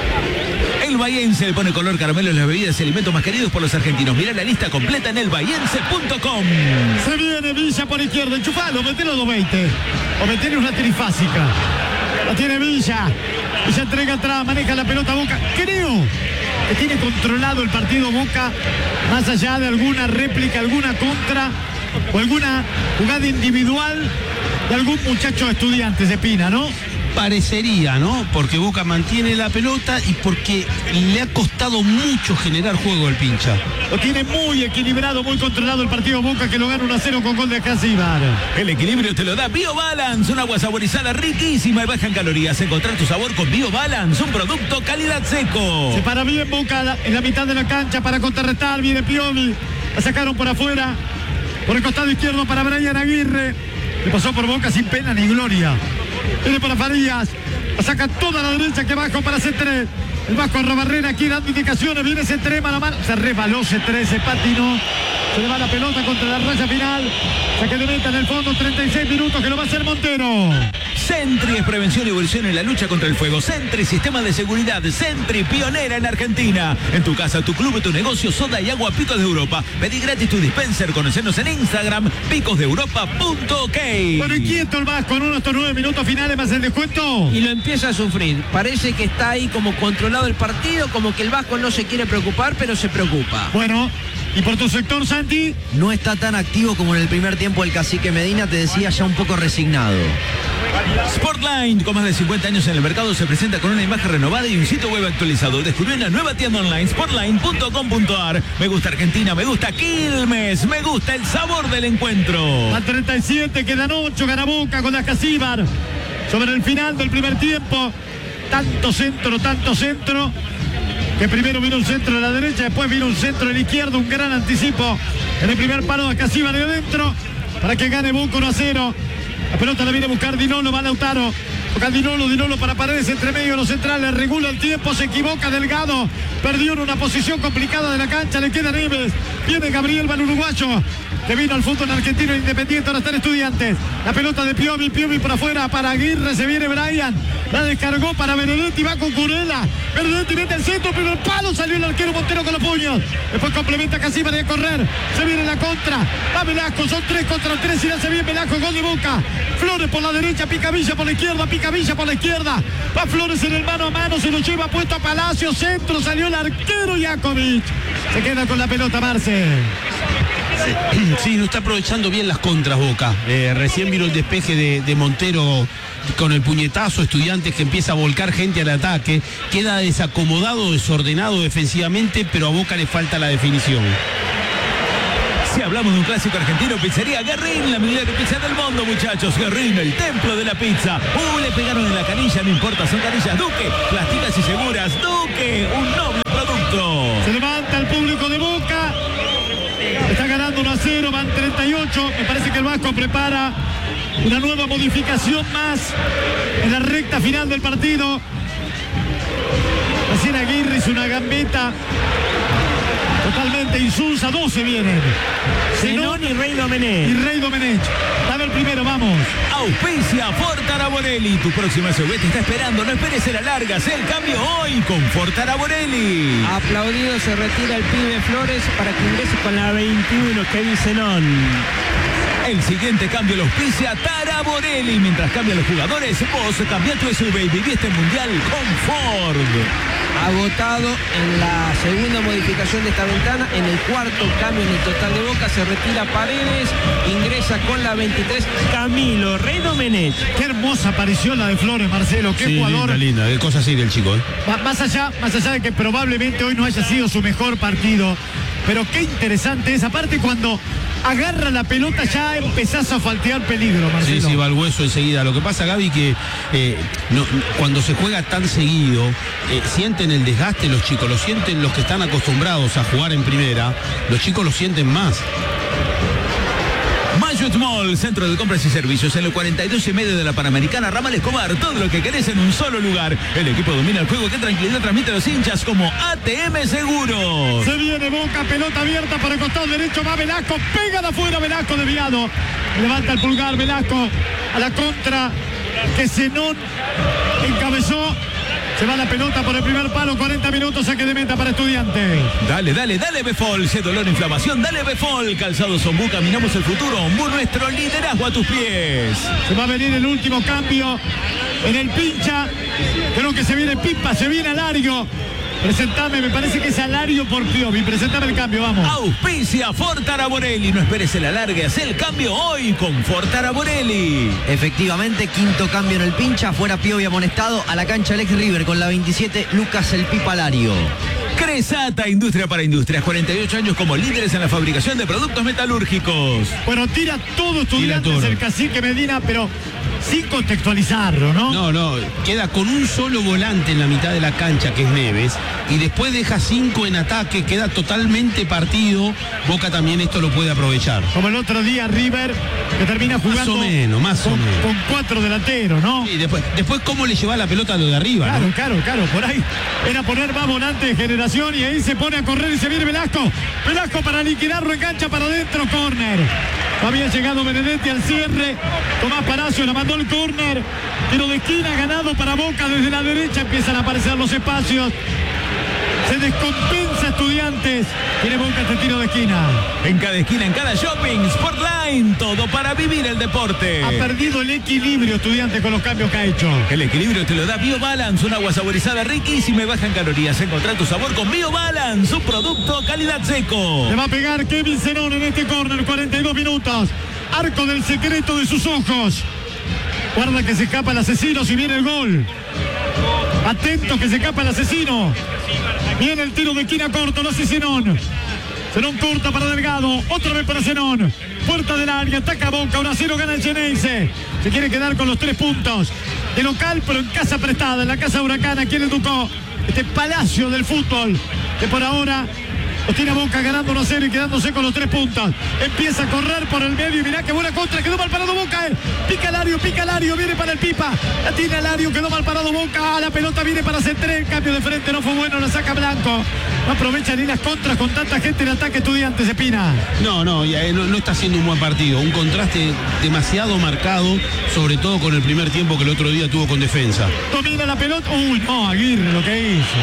S4: El Bahiense le pone color caramelo en las bebidas y alimentos más queridos por los argentinos. Mirá la lista completa en elbahiense.com.
S2: Se viene Villa por izquierda, enchufalo, metelo 220. O metele una trifásica. La tiene Villa. Villa entrega atrás, maneja la pelota Boca. Creo que tiene controlado el partido Boca, más allá de alguna réplica, alguna contra o alguna jugada individual de algún muchacho de Estudiantes de Espina, ¿no?
S1: Parecería, ¿no? Porque Boca mantiene la pelota y porque le ha costado mucho generar juego al pincha.
S2: Lo tiene muy equilibrado, muy controlado el partido Boca, que lo gana 1-0 con gol de Casíbar.
S4: El equilibrio te lo da BioBalance, un agua saborizada riquísima y baja en calorías. Encontrar tu sabor con BioBalance, un producto calidad seco.
S2: Se para bien Boca en la mitad de la cancha para contrarrestar, viene Piovi. La sacaron por afuera, por el costado izquierdo para Brian Aguirre. Le pasó por Boca sin pena ni gloria. Viene para Farías, la saca toda la derecha que bajo para C3. El Vasco Arrobarrena aquí dando indicaciones, viene C3 mano a mano, se resbaló C3, se patinó, se le va la pelota contra la raya final. Saque de meta en el fondo, 36 minutos que lo va a hacer Montero.
S4: Sentry es prevención y evolución en la lucha contra el fuego. Sentry, sistema de seguridad. Sentry, pionera en Argentina. En tu casa, tu club, tu negocio, soda y agua Picos de Europa. Pedí gratis tu dispenser. Conocernos en Instagram, picosdeeuropa.ok.
S2: Bueno, inquieto el Vasco en uno de estos 9 minutos finales más el descuento.
S3: Y lo empieza a sufrir. Parece que está ahí como controlado el partido, como que el Vasco no se quiere preocupar, pero se preocupa.
S2: Bueno, y por tu sector, Santi.
S5: No está tan activo como en el primer tiempo el cacique Medina, te decía, ya un poco resignado.
S4: Sportline, con más de 50 años en el mercado, se presenta con una imagen renovada y un sitio web actualizado. Descubrió una nueva tienda online, sportline.com.ar. Me gusta Argentina, me gusta Quilmes, me gusta el sabor del encuentro.
S2: Al 37 quedan 8, gana Boca con Dascasíbar. Sobre el final del primer tiempo, tanto centro, que primero vino un centro de la derecha, después vino un centro de la izquierda, un gran anticipo en el primer palo de Dascasíbar de adentro, para que gane Boca 1-0. La pelota la viene a buscar Dinolo, va Lautaro. Toca Dinolo para Paredes, entre medio de los centrales, regula el tiempo, se equivoca Delgado, perdió en una posición complicada de la cancha, le queda Neves, viene Gabriel, va el uruguayo, que vino al fútbol argentino Independiente, ahora están Estudiantes. La pelota de Piovi por afuera para Aguirre, se viene Brian La descargó para Benedetti, va con Curela. Benedetti mete el centro, primer palo, salió el arquero Montero con los puños. Después complementa Casima de correr. Se viene la contra. Va Velasco, son 3 contra 3 y le hace bien Velasco, gol de Boca. Flores por la derecha, pica Villa por la izquierda, pica Villa por la izquierda. Va Flores en el mano a mano, se lo lleva puesto a Palacio, centro, salió el arquero Jakovic. Se queda con la pelota Marce.
S1: Sí, no está aprovechando bien las contras Boca. Recién vino el despeje de Montero con el puñetazo, Estudiantes que empieza a volcar gente al ataque, queda desacomodado, desordenado defensivamente, pero a Boca le falta la definición.
S4: Si hablamos de un clásico argentino, Pizzería Guerrín, la mejor pizza del mundo, muchachos. Guerrín, el templo de la pizza. Le pegaron en la canilla, no importa, son canillas Duque, plásticas y seguras. Duque, un noble producto.
S2: Se levanta el público de Boca. Está ganando 1-0, van 38. Me parece que el Vasco prepara una nueva modificación más en la recta final del partido. Recién Aguirre hizo una gambeta totalmente insulsa. 12 vienen.
S3: Zenón y Rey Domenech.
S2: Y Rey Domenech. Dame el primero, vamos.
S4: Auspicia Fortaraborelli. Tu próxima SUV te está esperando. No esperes a la larga. Haz el cambio hoy con Fortaraborelli.
S3: Aplaudido, se retira el pibe Flores para que ingrese con la 21, Kevin Zenón.
S4: El siguiente cambio lo auspicia Taraborelli. Mientras cambian los jugadores, vos cambia tu SUV y viví este mundial con Ford.
S3: Agotado en la segunda modificación de esta ventana, en el cuarto cambio en el total de Boca, se retira Paredes, ingresa con la 23 Camilo Rey Domenech.
S2: Qué hermosa aparición la de Flores, Marcelo, qué jugador.
S1: Linda, qué cosa así del chico.
S2: Más allá de que probablemente hoy no haya sido su mejor partido, pero qué interesante es, aparte cuando agarra la pelota ya empezás a faltear peligro, Marcelo.
S1: Sí, va al hueso enseguida. Lo que pasa, Gaby, que cuando se juega tan seguido, sienten el desgaste los chicos, lo sienten los que están acostumbrados a jugar en primera, los chicos lo sienten más.
S4: Mayut Mall, centro de compras y servicios en el 42 y medio de la Panamericana, Ramal Escobar, todo lo que querés en un solo lugar. El equipo domina el juego, qué tranquilidad transmite a los hinchas como ATM Seguros.
S2: Se viene Boca, pelota abierta por el costado derecho, va Velasco, pega de afuera Velasco desviado. Levanta el pulgar Velasco a la contra que Zenón encabezó. Se va la pelota por el primer palo, 40 minutos, saque de meta para Estudiantes.
S4: Dale, Befol, si es dolor, inflamación, dale Befol. Calzados Ombú, caminamos el futuro. Ombú, nuestro liderazgo a tus pies.
S2: Se va a venir el último cambio en el pincha. Creo que se viene Pipa, se viene Alario. Presentame, me parece que es Alario por Piovi. Presentame el cambio, vamos.
S4: Auspicia Fortaraborelli. No esperes el alargue, haz el cambio hoy con Fortaraborelli.
S5: Efectivamente, quinto cambio en el pincha. Fuera Piovi amonestado, a la cancha el ex River con la 27, Lucas el Pipa Alario.
S4: Cresata, industria para industrias, 48 años como líderes en la fabricación de productos metalúrgicos.
S2: Bueno, tira todo Estudiantes, el cacique Medina, pero sin contextualizarlo, ¿no?
S1: No, queda con un solo volante en la mitad de la cancha, que es Neves, y después deja 5 en ataque, queda totalmente partido. Boca también esto lo puede aprovechar.
S2: Como el otro día River, que termina jugando
S1: más o menos.
S2: Con 4 delanteros, ¿no?
S1: Y después cómo le lleva la pelota a lo de arriba,
S2: claro,
S1: ¿no?
S2: Claro, por ahí era poner más volante de generación y ahí se pone a correr y se viene Velasco para liquidarlo, engancha para adentro, córner. Había llegado Benedetti al cierre, Tomás Palacio la mandó el córner, tiro de esquina ganado para Boca desde la derecha, empiezan a aparecer los espacios. Se descompensa Estudiantes. Tiene Boca este tiro de esquina.
S4: En cada esquina, en cada shopping, Sportline, todo para vivir el deporte.
S2: Ha perdido el equilibrio Estudiantes con los cambios que ha hecho.
S4: El equilibrio te lo da BioBalance, un agua saborizada riquísima y baja en calorías. Encontrá tu sabor con BioBalance, un producto calidad seco.
S2: Le va a pegar Kevin Zenón en este córner, 42 minutos. Arco del secreto de sus ojos. Guarda que se escapa el asesino si viene el gol. Atento que se escapa el asesino. Viene el tiro de esquina corto, lo hace Zenón. Zenón corta para Delgado, otra vez para Zenón. Puerta del área, ataca Boca, 1-0 gana el Xeneize. Se quiere quedar con los 3 puntos. De local, pero en casa prestada, en la casa Huracán, aquí en el Ducó. Este palacio del fútbol, que por ahora lo tiene Boca ganando 1-0 y quedándose con los 3 puntos. Empieza a correr por el medio y mirá qué buena contra. Quedó mal parado Boca. Pica Alario, viene para el Pipa. La tiene Alario, quedó mal parado Boca. La pelota viene para Centré. El cambio de frente no fue bueno, la saca Blanco. No aprovecha ni las contras con tanta gente en ataque Estudiantes, Espina.
S1: No está haciendo un buen partido. Un contraste demasiado marcado, sobre todo con el primer tiempo que el otro día tuvo con Defensa.
S2: Domina la pelota. Uy, no, Aguirre lo que hizo.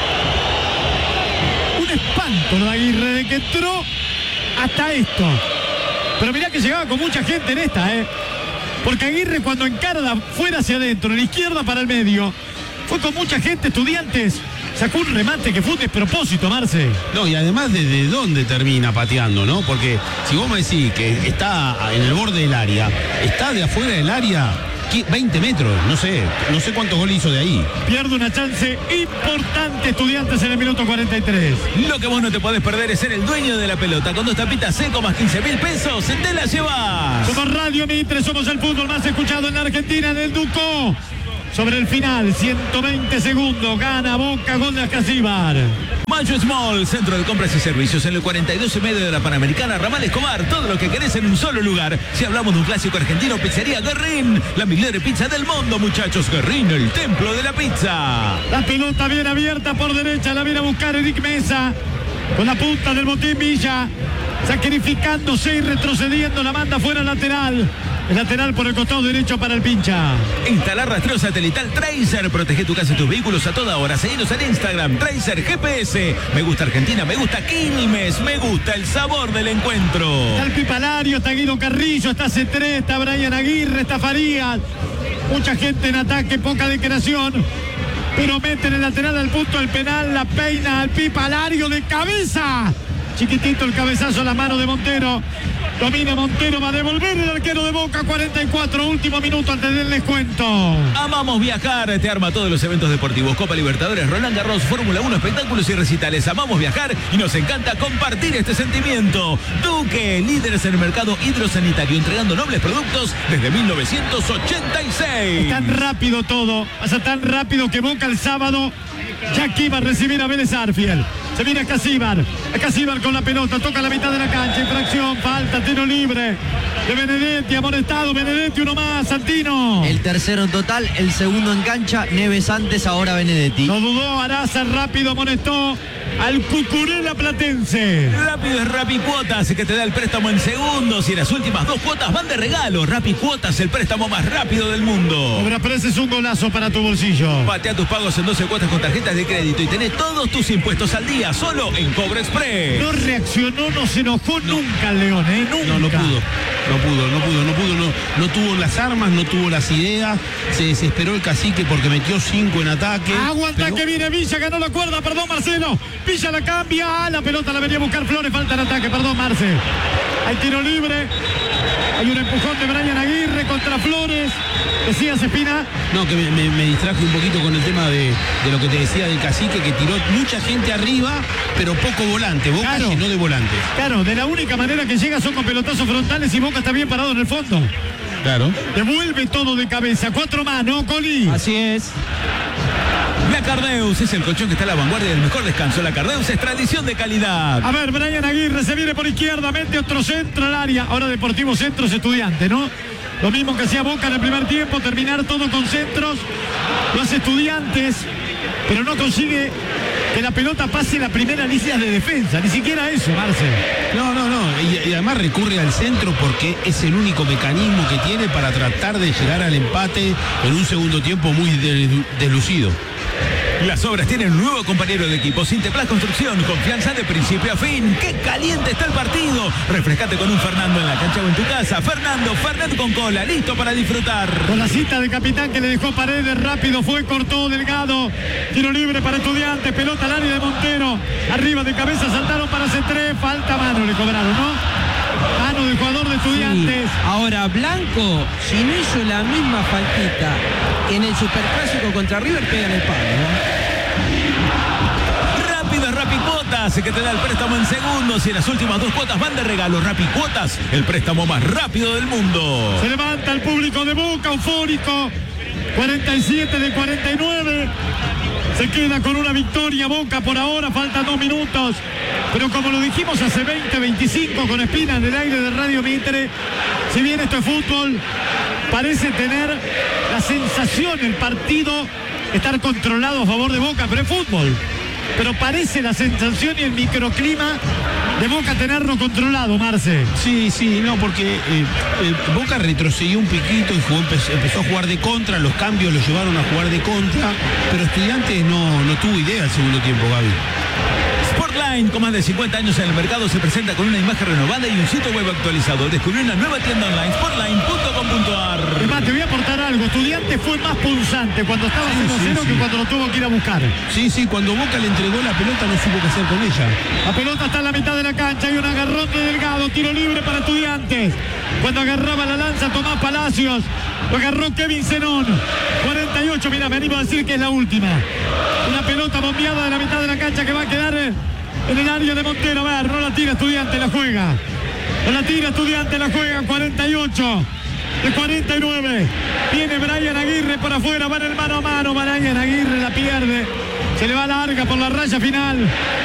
S2: Un espanto lo de Aguirre, de que entró hasta esto. Pero mirá que llegaba con mucha gente en esta, porque Aguirre cuando encara de afuera hacia adentro, en la izquierda para el medio, fue con mucha gente. Estudiantes sacó un remate que fue un despropósito, Marce.
S1: No, y además desde dónde termina pateando, ¿no? Porque si vos me decís que está en el borde del área, está de afuera del área 20 metros, no sé cuántos goles hizo de ahí.
S2: Pierde una chance importante Estudiantes en el minuto 43.
S4: Lo que vos no te podés perder es ser el dueño de la pelota. Con 2 tapitas seco más 15.000 pesos, te la llevas.
S2: Somos Radio Mitre, somos el fútbol más escuchado en la Argentina, en el Ducó. Sobre el final, 120 segundos, gana Boca, gol de Acasíbar.
S4: Mayo Small, centro de compras y servicios en el 42 y medio de la Panamericana, Ramal Escobar. Todo lo que querés en un solo lugar. Si hablamos de un clásico argentino, pizzería Guerrín. La mejor pizza del mundo, muchachos. Guerrín, el templo de la pizza.
S2: La pelota bien abierta por derecha, la viene a buscar Eric Mesa. Con la punta del botín Villa. Sacrificándose y retrocediendo, la manda fuera lateral. El lateral por el costado derecho para el pincha.
S4: Instalar rastreo satelital Tracer. Protege tu casa y tus vehículos a toda hora. Seguinos en Instagram, Tracer GPS. Me gusta Argentina, me gusta Quilmes, me gusta el sabor del encuentro.
S2: Está el Pipalario, está Guido Carrillo, está C3, está Brian Aguirre, está Farías. Mucha gente en ataque, poca declaración. Pero mete en el lateral al punto del penal, la peina al Pipalario de cabeza. Chiquitito el cabezazo a la mano de Montero. Domina Montero, va a devolver el arquero de Boca. 44, último minuto antes del descuento.
S4: Amamos viajar, te arma todos los eventos deportivos. Copa Libertadores, Roland Garros, Fórmula 1, espectáculos y recitales. Amamos viajar y nos encanta compartir este sentimiento. Duque, líderes en el mercado hidrosanitario, entregando nobles productos desde 1986.
S2: Es tan rápido todo, pasa tan rápido que Boca el sábado ya que iba a recibir a Vélez Arfiel. Se viene a Casíbar con la pelota, toca la mitad de la cancha, infracción, falta, tiro libre de Benedetti, amonestado Benedetti, uno más, Santino.
S5: El tercero en total, el segundo en cancha, Neves antes, ahora Benedetti.
S2: No dudó, Araza rápido amonestó al Cucurella Platense.
S4: Rápido es Rappi Cuotas, que te da el préstamo en segundos y las últimas 2 cuotas van de regalo. Rappi Cuotas, el préstamo más rápido del mundo.
S2: Obras es un golazo para tu bolsillo.
S4: Patea tus pagos en 12 cuotas con tarjetas de crédito y tenés todos tus impuestos al día, solo en Cobra Express.
S2: No reaccionó, no se enojó nunca el León, nunca.
S1: No pudo, no tuvo las armas, no tuvo las ideas, se desesperó el Cacique porque metió 5 en ataque.
S2: Aguanta que viene Villa, ganó la cuerda, perdón Marcelo. Villa la cambia, la pelota la venía a buscar Flores, falta el ataque, perdón Marce. Hay tiro libre, hay un empujón de Brian Aguirre contra Flores. Decías, Espina.
S1: No, que me distraje un poquito con el tema de lo que te decía del Cacique, que tiró mucha gente arriba, pero poco volante. Boca llenó de volante.
S2: Claro, de la única manera que llega son con pelotazos frontales y Boca está bien parado en el fondo.
S1: Claro.
S2: Devuelve todo de cabeza. 4 más, ¿no, Coli?
S3: Así es.
S4: La Cardeus es el colchón que está a la vanguardia del mejor descanso. La Cardeus es tradición de calidad.
S2: A ver, Brian Aguirre se viene por izquierda, mete otro centro al área. Ahora Deportivo Centros Estudiante, ¿no? Lo mismo que hacía Boca en el primer tiempo, terminar todo con centros. Lo hace Estudiantes, pero no consigue que la pelota pase la primera línea de defensa. Ni siquiera eso, Marce.
S1: No. Y además recurre al centro porque es el único mecanismo que tiene para tratar de llegar al empate en un segundo tiempo muy deslucido.
S4: Las obras tienen un nuevo compañero de equipo. Sinteplas Construcción, confianza de principio a fin. ¡Qué caliente está el partido! Refrescate con un Fernando en la cancha o en tu casa. Fernando, Fernet con cola, listo para disfrutar.
S2: Con la cita de capitán que le dejó Paredes, rápido fue, cortó Delgado. Tiro libre para Estudiantes, pelota al área de Montero. Arriba de cabeza saltaron para C3, falta mano, le cobraron, ¿no? Mano del jugador de Estudiantes.
S3: Sí. Ahora, Blanco, si no hizo la misma faltita que en el Superclásico contra River, pega en el palo, ¿no?
S4: Rápido es Rappi Cuotas, que te da el préstamo en segundos y en las últimas 2 cuotas van de regalo. Rappi Cuotas, el préstamo más rápido del mundo.
S2: Se levanta el público de Boca, eufórico. 47 de 49. Se queda con una victoria Boca por ahora, faltan 2 minutos. Pero como lo dijimos hace 20, 25 con Espina en el aire de Radio Mitre, si bien esto es fútbol, parece tener la sensación, el partido, estar controlado a favor de Boca, pero es fútbol. pero parece la sensación y el microclima de Boca tenerlo controlado, Marce.
S1: Sí, no, porque Boca retrocedió un piquito y empezó a jugar de contra, los cambios lo llevaron a jugar de contra, pero Estudiantes no tuvo idea el segundo tiempo, Gaby.
S4: Sportline, con más de 50 años en el mercado, se presenta con una imagen renovada y un sitio web actualizado. Descubrí una nueva tienda online, sportline.com.ar.
S2: Además, te voy a aportar algo. Estudiantes fue más punzante cuando estaba 0-0 que cuando lo tuvo que ir a buscar.
S1: Sí, cuando Boca le entregó la pelota no supo qué hacer con ella.
S2: La pelota está en la mitad de la cancha, hay un agarrón de Delgado, tiro libre para Estudiantes. Cuando agarraba la lanza Tomás Palacios, lo agarró Kevin Zenón. 48, mira, me animo a decir que es la última. Una pelota bombeada de la mitad de la cancha que va a quedar en el área de Montero. A ver, no la tira Estudiantes, la juega. No la tira Estudiantes, la juega. 48 de 49. Viene Brian Aguirre por afuera, va en el mano a mano. Brian Aguirre la pierde. Se le va larga por la raya final.